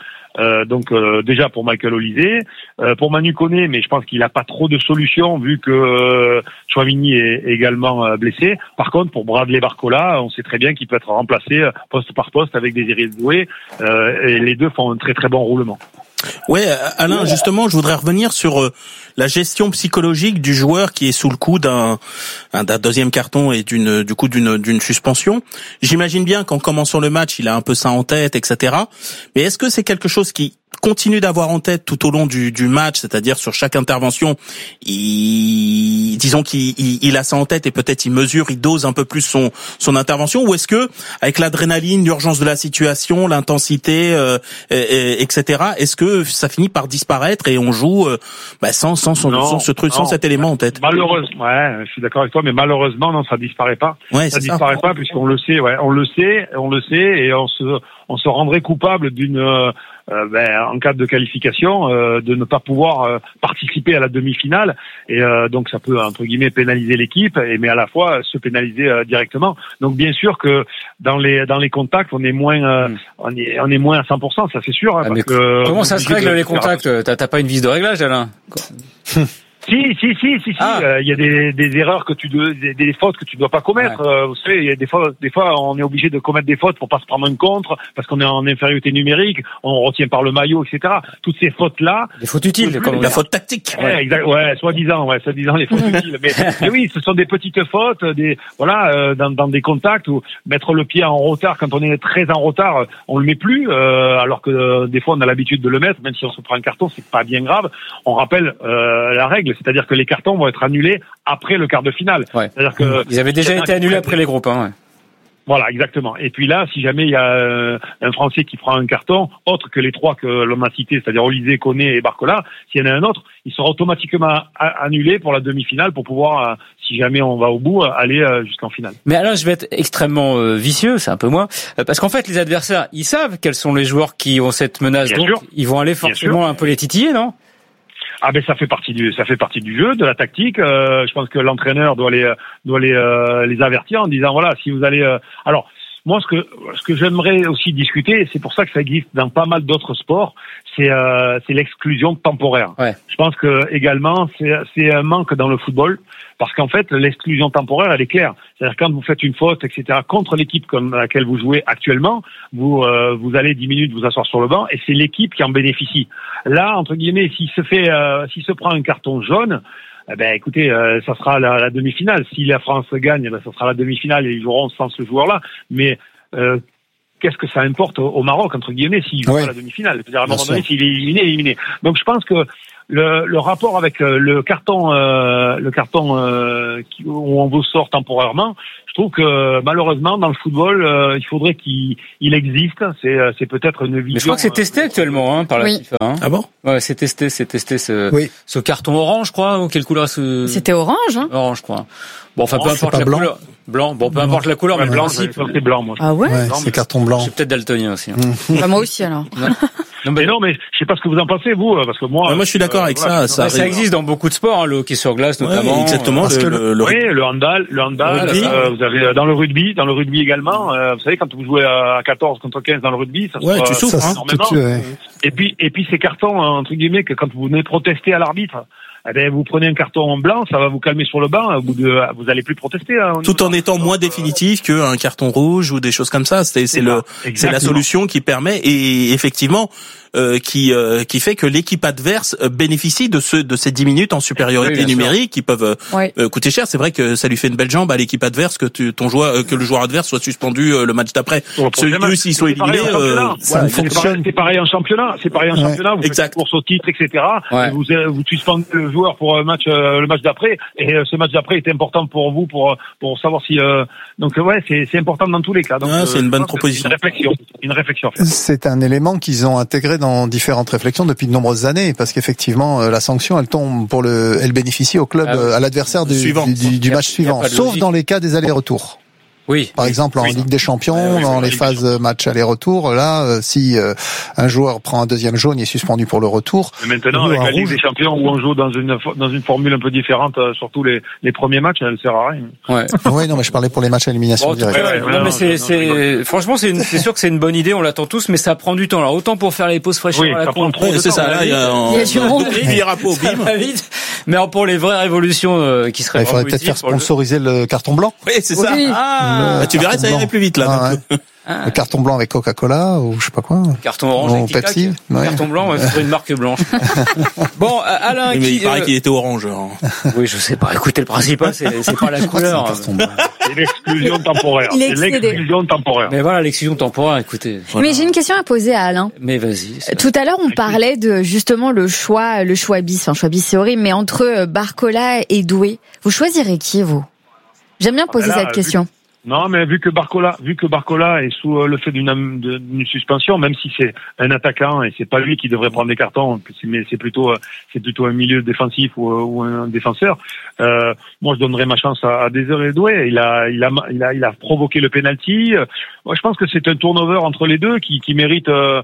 Déjà pour Michael Olysée, pour Manu Koné, mais je pense qu'il n'a pas trop de solutions vu que Tchouaméni est également blessé. Par contre, pour Bradley Barcola, on sait très bien qu'il peut être remplacé poste par poste avec Désiré Doué, et les deux font un très très bon roulement. Ouais, Alain, justement, je voudrais revenir sur la gestion psychologique du joueur qui est sous le coup d'un 2e carton et d'une suspension. J'imagine bien qu'en commençant le match, il a un peu ça en tête, etc. Mais est-ce que c'est quelque chose qui continue d'avoir en tête tout au long du match, c'est-à-dire sur chaque intervention, disons qu'il a ça en tête et peut-être il mesure, il dose un peu plus son intervention, ou est-ce que avec l'adrénaline, l'urgence de la situation, l'intensité, etc., est-ce que ça finit par disparaître et on joue sans cet élément en tête? Malheureusement, ouais, je suis d'accord avec toi, mais malheureusement non, ça disparaît pas. Ouais, ça disparaît pas puisqu'on le sait, on le sait, et on se rendrait coupable d'une en cas de qualification, de ne pas pouvoir participer à la demi-finale, et donc ça peut entre guillemets pénaliser l'équipe, mais à la fois se pénaliser directement. Donc bien sûr que dans les contacts, on est moins on est moins à 100%, ça c'est sûr. Hein, parce que comment ça se règle les contacts? T'as pas une vis de réglage, Alain? Si. Il y a des erreurs des fautes que tu dois pas commettre. Ouais. Vous savez, il y a des fois, on est obligé de commettre des fautes pour pas se prendre une contre, parce qu'on est en infériorité numérique, on retient par le maillot, etc. Toutes ces fautes-là. Des fautes utiles, comme la faute tactique. Soi-disant les fautes utiles. Mais oui, ce sont des petites fautes, dans des contacts où mettre le pied en retard quand on est très en retard, on le met plus, alors que des fois on a l'habitude de le mettre, même si on se prend un carton, c'est pas bien grave. On rappelle la règle, c'est-à-dire que les cartons vont être annulés après le quart de finale. Ouais. C'est-à-dire que ils avaient déjà été annulés après les groupes. Hein, ouais. Voilà, exactement. Et puis là, si jamais il y a un Français qui prend un carton, autre que les 3 que l'on a cités, c'est-à-dire Olysée, Koné et Barcola, s'il y en a un autre, il sera automatiquement annulé pour la demi-finale pour pouvoir, si jamais on va au bout, aller jusqu'en finale. Mais alors, je vais être extrêmement vicieux, c'est un peu moi, parce qu'en fait, les adversaires, ils savent quels sont les joueurs qui ont cette menace, Bien donc sûr. ils vont aller forcément un peu les titiller, non? Ah ben ça fait partie du jeu, de la tactique. Je pense que l'entraîneur doit les avertir en disant voilà, si vous allez alors moi ce que j'aimerais aussi discuter, et c'est pour ça que ça existe dans pas mal d'autres sports, c'est l'exclusion temporaire. Ouais. Je pense que également c'est un manque dans le football parce qu'en fait l'exclusion temporaire elle est claire. C'est-à-dire quand vous faites une faute etc. contre l'équipe comme laquelle vous jouez actuellement, vous allez 10 minutes vous asseoir sur le banc et c'est l'équipe qui en bénéficie. Là entre guillemets s'il se prend un carton jaune, eh ben écoutez, ça sera la demi-finale. Si la France gagne, ben ça sera la demi-finale et ils joueront sans ce joueur-là. Mais qu'est-ce que ça importe au Maroc entre guillemets s'il joue à la demi-finale? C'est-à-dire à un moment donné, s'il est éliminé. Donc je pense que le rapport avec le carton où on vous sort temporairement, je trouve que malheureusement dans le football, il faudrait qu'il existe. C'est peut-être une vision. Mais je crois que c'est testé actuellement par la FIFA. Hein. Ah bon? Ouais, c'est testé ce carton orange, je crois, ou quelle couleur C'était orange, hein? Orange, je crois. Bon, enfin, peu importe la couleur. Blanc. Bon, peu importe la couleur, mais le principe. C'est blanc, moi. Ah ouais? C'est carton blanc. Je suis peut-être daltonien aussi. Hein. Bah, moi aussi, alors. Non, mais je sais pas ce que vous en pensez, vous, parce que moi. Moi, je suis d'accord avec ça. Ça existe dans beaucoup de sports, hein, le hockey sur glace, notamment. Ouais, exactement. Le handball. Vous avez dans le rugby également. Vous savez, quand vous jouez à 14 contre 15 dans le rugby, ça tu souffres, énormément. Et puis ces cartons, entre guillemets, que quand vous venez protester à l'arbitre, eh ben, vous prenez un carton en blanc, ça va vous calmer sur le banc, vous allez plus protester. Tout en étant moins définitif qu'un carton rouge ou des choses comme ça. C'est la solution qui permet, et effectivement, qui fait que l'équipe adverse bénéficie de ces 10 minutes en supériorité numérique qui peuvent coûter cher. C'est vrai que ça lui fait une belle jambe à l'équipe adverse que le joueur adverse soit suspendu le match d'après. Ceux s'ils sont éliminés, ça fonctionne. C'est pareil en championnat. Vous faites une course au titre, etc. Vous suspendez le joueur pour le match d'après, et ce match d'après est important pour vous pour savoir si donc c'est important dans tous les cas. Donc c'est une bonne proposition. Une réflexion. C'est un élément qu'ils ont intégré dans différentes réflexions depuis de nombreuses années, parce qu'effectivement la sanction elle bénéficie au club, à l'adversaire du match suivant, sauf dans les cas des allers-retours. Oui. Par exemple, en Ligue des Champions, dans les phases match aller-retour, là, si un joueur prend un deuxième jaune, il est suspendu pour le retour. Mais maintenant, avec la Ligue des Champions, où on joue dans une formule un peu différente, surtout les premiers matchs, elle sert à rien. Ouais. Oui, non, mais je parlais pour les matchs à élimination directe. Franchement, c'est sûr que c'est une bonne idée, on l'attend tous, mais ça prend du temps. Alors, autant pour faire les pauses fraîcheurs à la con. C'est ça, là, il y a du monde. Mais pour les vraies révolutions qui seraient il faudrait peut-être faire sponsoriser le carton blanc. Oui, c'est ça. Tu verrais, ça irait plus vite, là. Le carton blanc avec Coca-Cola ou je sais pas quoi. Carton orange avec Pepsi. Carton blanc, c'est une marque blanche. Bon, Alain, il paraît qu'il était orange. Oui, je sais pas. Écoutez, le principal, c'est pas la couleur. C'est l'exclusion temporaire. Mais voilà, l'exclusion temporaire, écoutez. Voilà. Mais j'ai une question à poser à Alain. Mais vas-y. Tout à l'heure, on parlait de justement le choix bis. Enfin, choix bis, c'est horrible, mais entre Barcola et Doué, vous choisirez qui, vous? J'aime bien poser cette question. Non, mais vu que Barcola est sous le fait d'une suspension, même si c'est un attaquant et c'est pas lui qui devrait prendre des cartons, mais c'est plutôt un milieu défensif ou un défenseur. Moi, je donnerais ma chance à Désiré Doué. Il a provoqué le penalty. Moi, je pense que c'est un turnover entre les deux qui mérite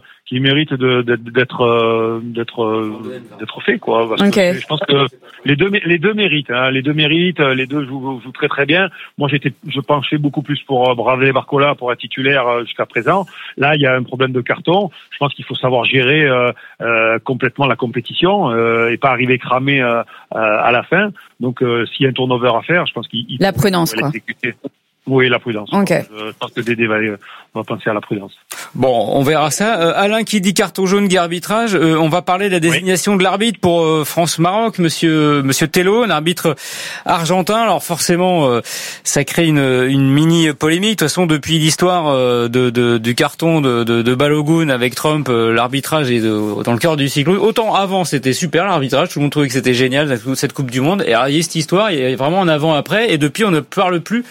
d'être fait, quoi. Parce que je pense que les deux méritent, hein. Les deux jouent très très bien. Moi, je penchais beaucoup plus pour braver Barcola pour être titulaire jusqu'à présent. Là, il y a un problème de carton. Je pense qu'il faut savoir gérer complètement la compétition et pas arriver cramé à la fin. Donc, s'il y a un turnover à faire, je pense qu'il la prudence, quoi. Oui, la prudence. Okay. Je pense que Dédé va penser à la prudence. Bon, on verra ça. Alain qui dit carton jaune, guerre arbitrage. On va parler de la désignation de l'arbitre pour France-Maroc, Monsieur Tello, un arbitre argentin. Alors forcément, ça crée une mini polémique. De toute façon, depuis l'histoire du carton de Balogun avec Trump, l'arbitrage est dans le cœur du cyclone. Autant avant, c'était super l'arbitrage. Tout le monde trouvait que c'était génial cette Coupe du Monde. Et alors, il y a cette histoire, il y a vraiment un avant-après. Et depuis, on ne parle plus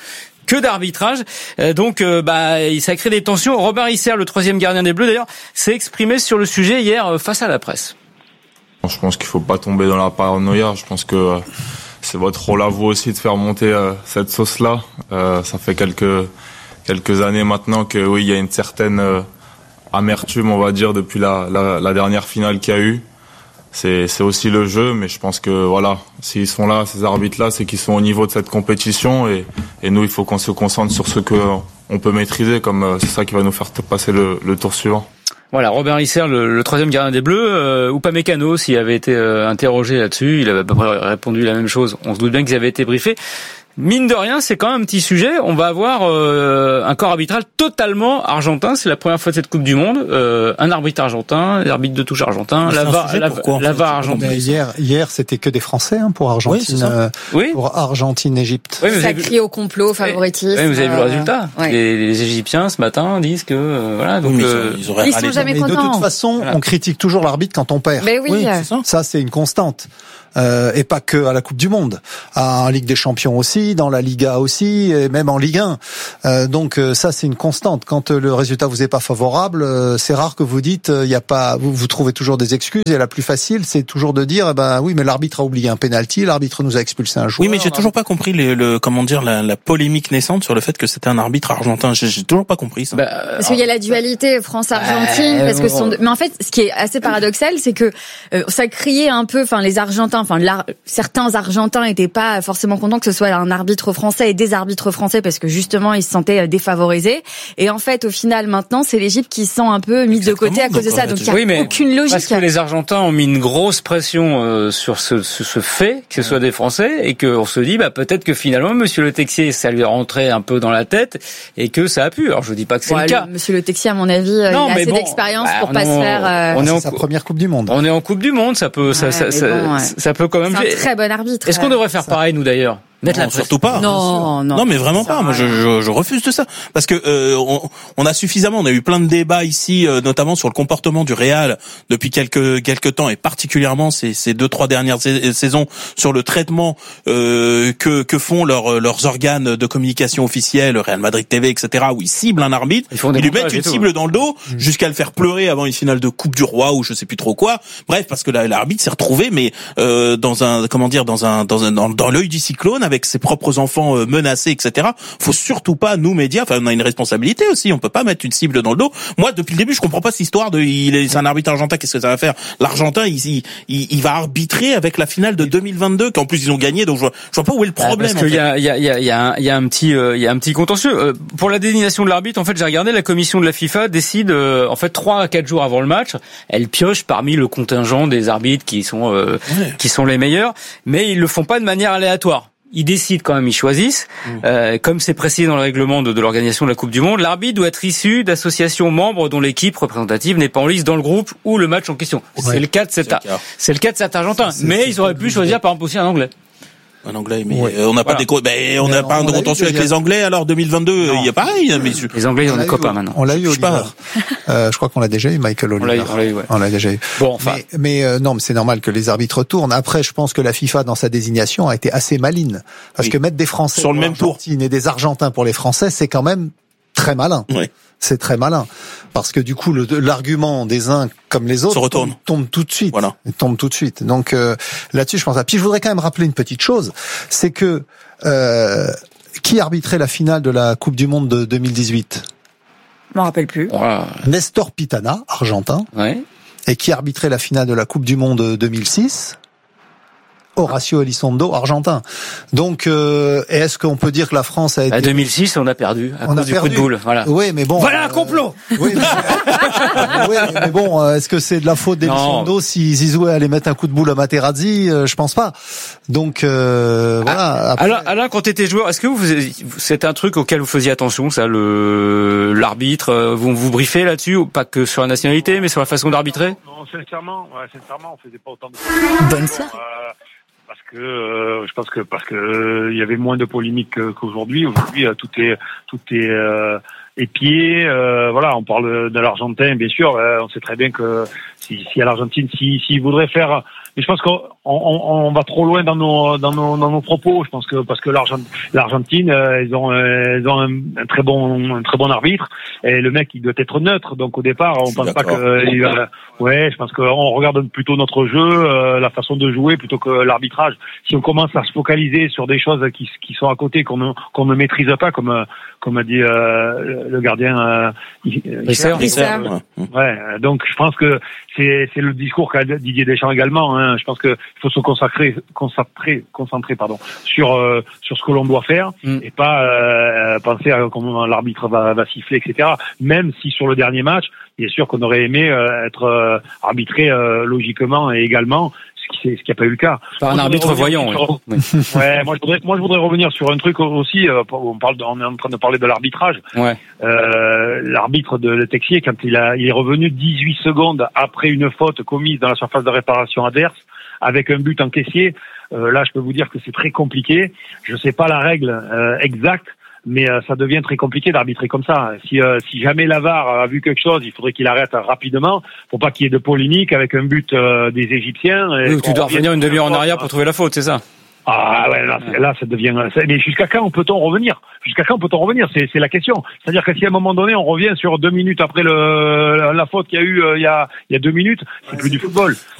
que d'arbitrage. Donc, ça crée des tensions. Robin Risser, le 3e gardien des Bleus, d'ailleurs, s'est exprimé sur le sujet hier face à la presse. Je pense qu'il faut pas tomber dans la paranoïa. Je pense que c'est votre rôle à vous aussi de faire monter cette sauce-là. Ça fait quelques années maintenant que oui, il y a une certaine amertume, on va dire, depuis la dernière finale qu'il y a eu. C'est aussi le jeu, mais je pense que voilà, s'ils sont là, ces arbitres-là, c'est qu'ils sont au niveau de cette compétition et nous, il faut qu'on se concentre sur ce que on peut maîtriser, comme c'est ça qui va nous faire passer le tour suivant. Voilà, Robin Risser, le 3e gardien des Bleus. Upamecano, s'il avait été interrogé là-dessus, il avait à peu près répondu la même chose. On se doute bien qu'ils avaient été briefés. Mine de rien, c'est quand même un petit sujet. On va avoir un corps arbitral totalement argentin. C'est la première fois de cette Coupe du Monde. Un arbitre argentin, l'arbitre de touche argentin, la VAR argentine. Hier, c'était que des Français pour Argentine. Pour Argentine-Égypte. Oui, ça crie au complot, favoritisme. Oui, vous avez vu le résultat. Ouais. Les Égyptiens ce matin disent que voilà. Donc ils sont jamais contents. De toute façon, on critique toujours l'arbitre quand on perd. Mais oui, ça c'est une constante. Et pas que à la Coupe du Monde, en Ligue des Champions aussi, dans la Liga aussi, et même en Ligue 1. Donc ça c'est une constante. Quand le résultat vous est pas favorable, c'est rare que vous dites il y a pas, vous trouvez toujours des excuses. Et la plus facile, c'est toujours de dire oui, mais l'arbitre a oublié un penalty, l'arbitre nous a expulsé un joueur. Oui, mais j'ai toujours pas compris la polémique naissante sur le fait que c'était un arbitre argentin. J'ai toujours pas compris ça. Parce qu'il y a la dualité France-Argentine, parce que mais en fait, ce qui est assez paradoxal, c'est que ça criait un peu, les Argentins. Certains Argentins n'étaient pas forcément contents que ce soit un arbitre français et des arbitres français parce que justement ils se sentaient défavorisés. Et en fait, au final, maintenant, c'est l'Égypte qui se sent un peu mise de côté à cause de ça. Donc il n'y a aucune logique. Parce que les Argentins ont mis une grosse pression sur ce fait, que ce soit des Français, et qu'on se dit peut-être que finalement, Monsieur Le Texier, ça lui est rentré un peu dans la tête et que ça a pu. Alors je dis pas que c'est le cas. Monsieur Le Texier, à mon avis, il a assez d'expérience pour pas se faire. C'est sa première Coupe du Monde. On est en Coupe du Monde, ça peut quand même. C'est un très bon arbitre. Est-ce qu'on devrait faire pareil, nous, d'ailleurs? Non, surtout pas. Non, mais vraiment pas. Moi, je refuse de ça parce que on a eu plein de débats ici, notamment sur le comportement du Real depuis quelques temps et particulièrement ces 2-3 dernières saisons sur le traitement que font leurs organes de communication officiels, Real Madrid TV, etc. où ils ciblent un arbitre, ils lui mettent une cible dans le dos jusqu'à le faire pleurer avant une finale de Coupe du Roi ou je sais plus trop quoi. Bref, parce que l'arbitre s'est retrouvé dans l'œil du cyclone avec ses propres enfants menacés, etc. Faut surtout pas, nous médias, on a une responsabilité aussi. On peut pas mettre une cible dans le dos. Moi, depuis le début, je comprends pas cette histoire c'est un arbitre argentin. Qu'est-ce que ça va faire? L'Argentin, il va arbitrer avec la finale de 2022, qu'en plus ils ont gagné. Donc je vois pas où est le problème. Parce qu'il y a un petit contentieux. Pour la désignation de l'arbitre, en fait, j'ai regardé, la commission de la FIFA décide, 3 à 4 jours avant le match, elle pioche parmi le contingent des arbitres qui sont les meilleurs, mais ils le font pas de manière aléatoire. Ils décident quand même, ils choisissent. Comme c'est précisé dans le règlement de l'organisation de la Coupe du Monde, l'arbitre doit être issu d'associations membres dont l'équipe représentative n'est pas en liste dans le groupe ou le match en question. C'est le cas de cet Argentin. Mais ils auraient pu choisir par exemple aussi un Anglais. Un Anglais, mais on n'a pas un contentieux avec les Anglais. Alors 2022, il y a pareil, mais les Anglais, ils ont des copains maintenant. On l'a eu, Oliver. Je crois qu'on l'a déjà eu, Michael Oliver. On l'a déjà eu. Bon, enfin. Mais c'est normal que les arbitres tournent. Après, je pense que la FIFA, dans sa désignation, a été assez maline, parce que mettre des Français sur le même tour et des Argentins pour les Français, c'est quand même très malin. Oui. C'est très malin. Parce que du coup, l'argument des uns comme les autres tombe tout de suite. Voilà. Tombe tout de suite. Donc là-dessus, je pense. Puis je voudrais quand même rappeler une petite chose, c'est que qui arbitrait la finale de la Coupe du Monde de 2018 ? Je m'en rappelle plus. Nestor Pitana, argentin. Ouais. Et qui arbitrait la finale de la Coupe du Monde 2006 ? Horacio Elizondo, argentin. Donc, est-ce qu'on peut dire que la France a été... À 2006, on a perdu à cause du coup de boule. Voilà. Oui, mais bon. Voilà un complot. Oui, mais bon, est-ce que c'est de la faute d'Elizondo si Zizou allait mettre un coup de boule à Materazzi? Je pense pas. Donc, voilà. Après... Alain, quand t'étais joueur, est-ce que c'est un truc auquel vous faisiez attention, ça, l'arbitre, vous briefez là-dessus, pas que sur la nationalité, mais sur la façon d'arbitrer? Non, sincèrement, on faisait pas autant de... Bonne soirée. Je pense que il y avait moins de polémiques qu'aujourd'hui. Aujourd'hui, tout est les pieds. Voilà, on parle de l'Argentin, bien sûr. On sait très bien que si à l'Argentine, s'il voudrait faire, mais je pense qu'on va trop loin dans nos propos. Je pense que parce que l'Argentine, ils ont un très bon arbitre, et le mec il doit être neutre. Donc au départ, on pense pas que je pense qu'on regarde plutôt notre jeu, la façon de jouer plutôt que l'arbitrage. Si on commence à se focaliser sur des choses qui sont à côté, qu'on ne maîtrise pas, comme a dit le gardien Risser. Ouais, donc je pense que c'est le discours qu'a Didier Deschamps également. Hein. Je pense que il faut se concentrer sur ce que l'on doit faire et pas penser à comment l'arbitre va siffler, etc. Même si sur le dernier match, bien sûr qu'on aurait aimé être arbitré logiquement et également. Ce qui n'a pas eu le cas. Par un arbitre voyant. Ouais, moi je voudrais revenir sur un truc aussi. On est en train de parler de l'arbitrage. Ouais. L'arbitre de Texier, quand il est revenu 18 secondes après une faute commise dans la surface de réparation adverse, avec un but encaissé, là je peux vous dire que c'est très compliqué. Je sais pas la règle exacte, mais ça devient très compliqué d'arbitrer comme ça. Si jamais la VAR a vu quelque chose, il faudrait qu'il arrête rapidement, pour pas qu'il y ait de polémique avec un but des Égyptiens. Oui, tu dois revenir une demi-heure en arrière pour trouver la faute, c'est ça? Ah ouais, là ça devient. Mais jusqu'à quand peut-on revenir? C'est la question. C'est-à-dire que si à un moment donné on revient sur 2 minutes après la faute qu'il y a eu il y a 2 minutes, c'est plus du football.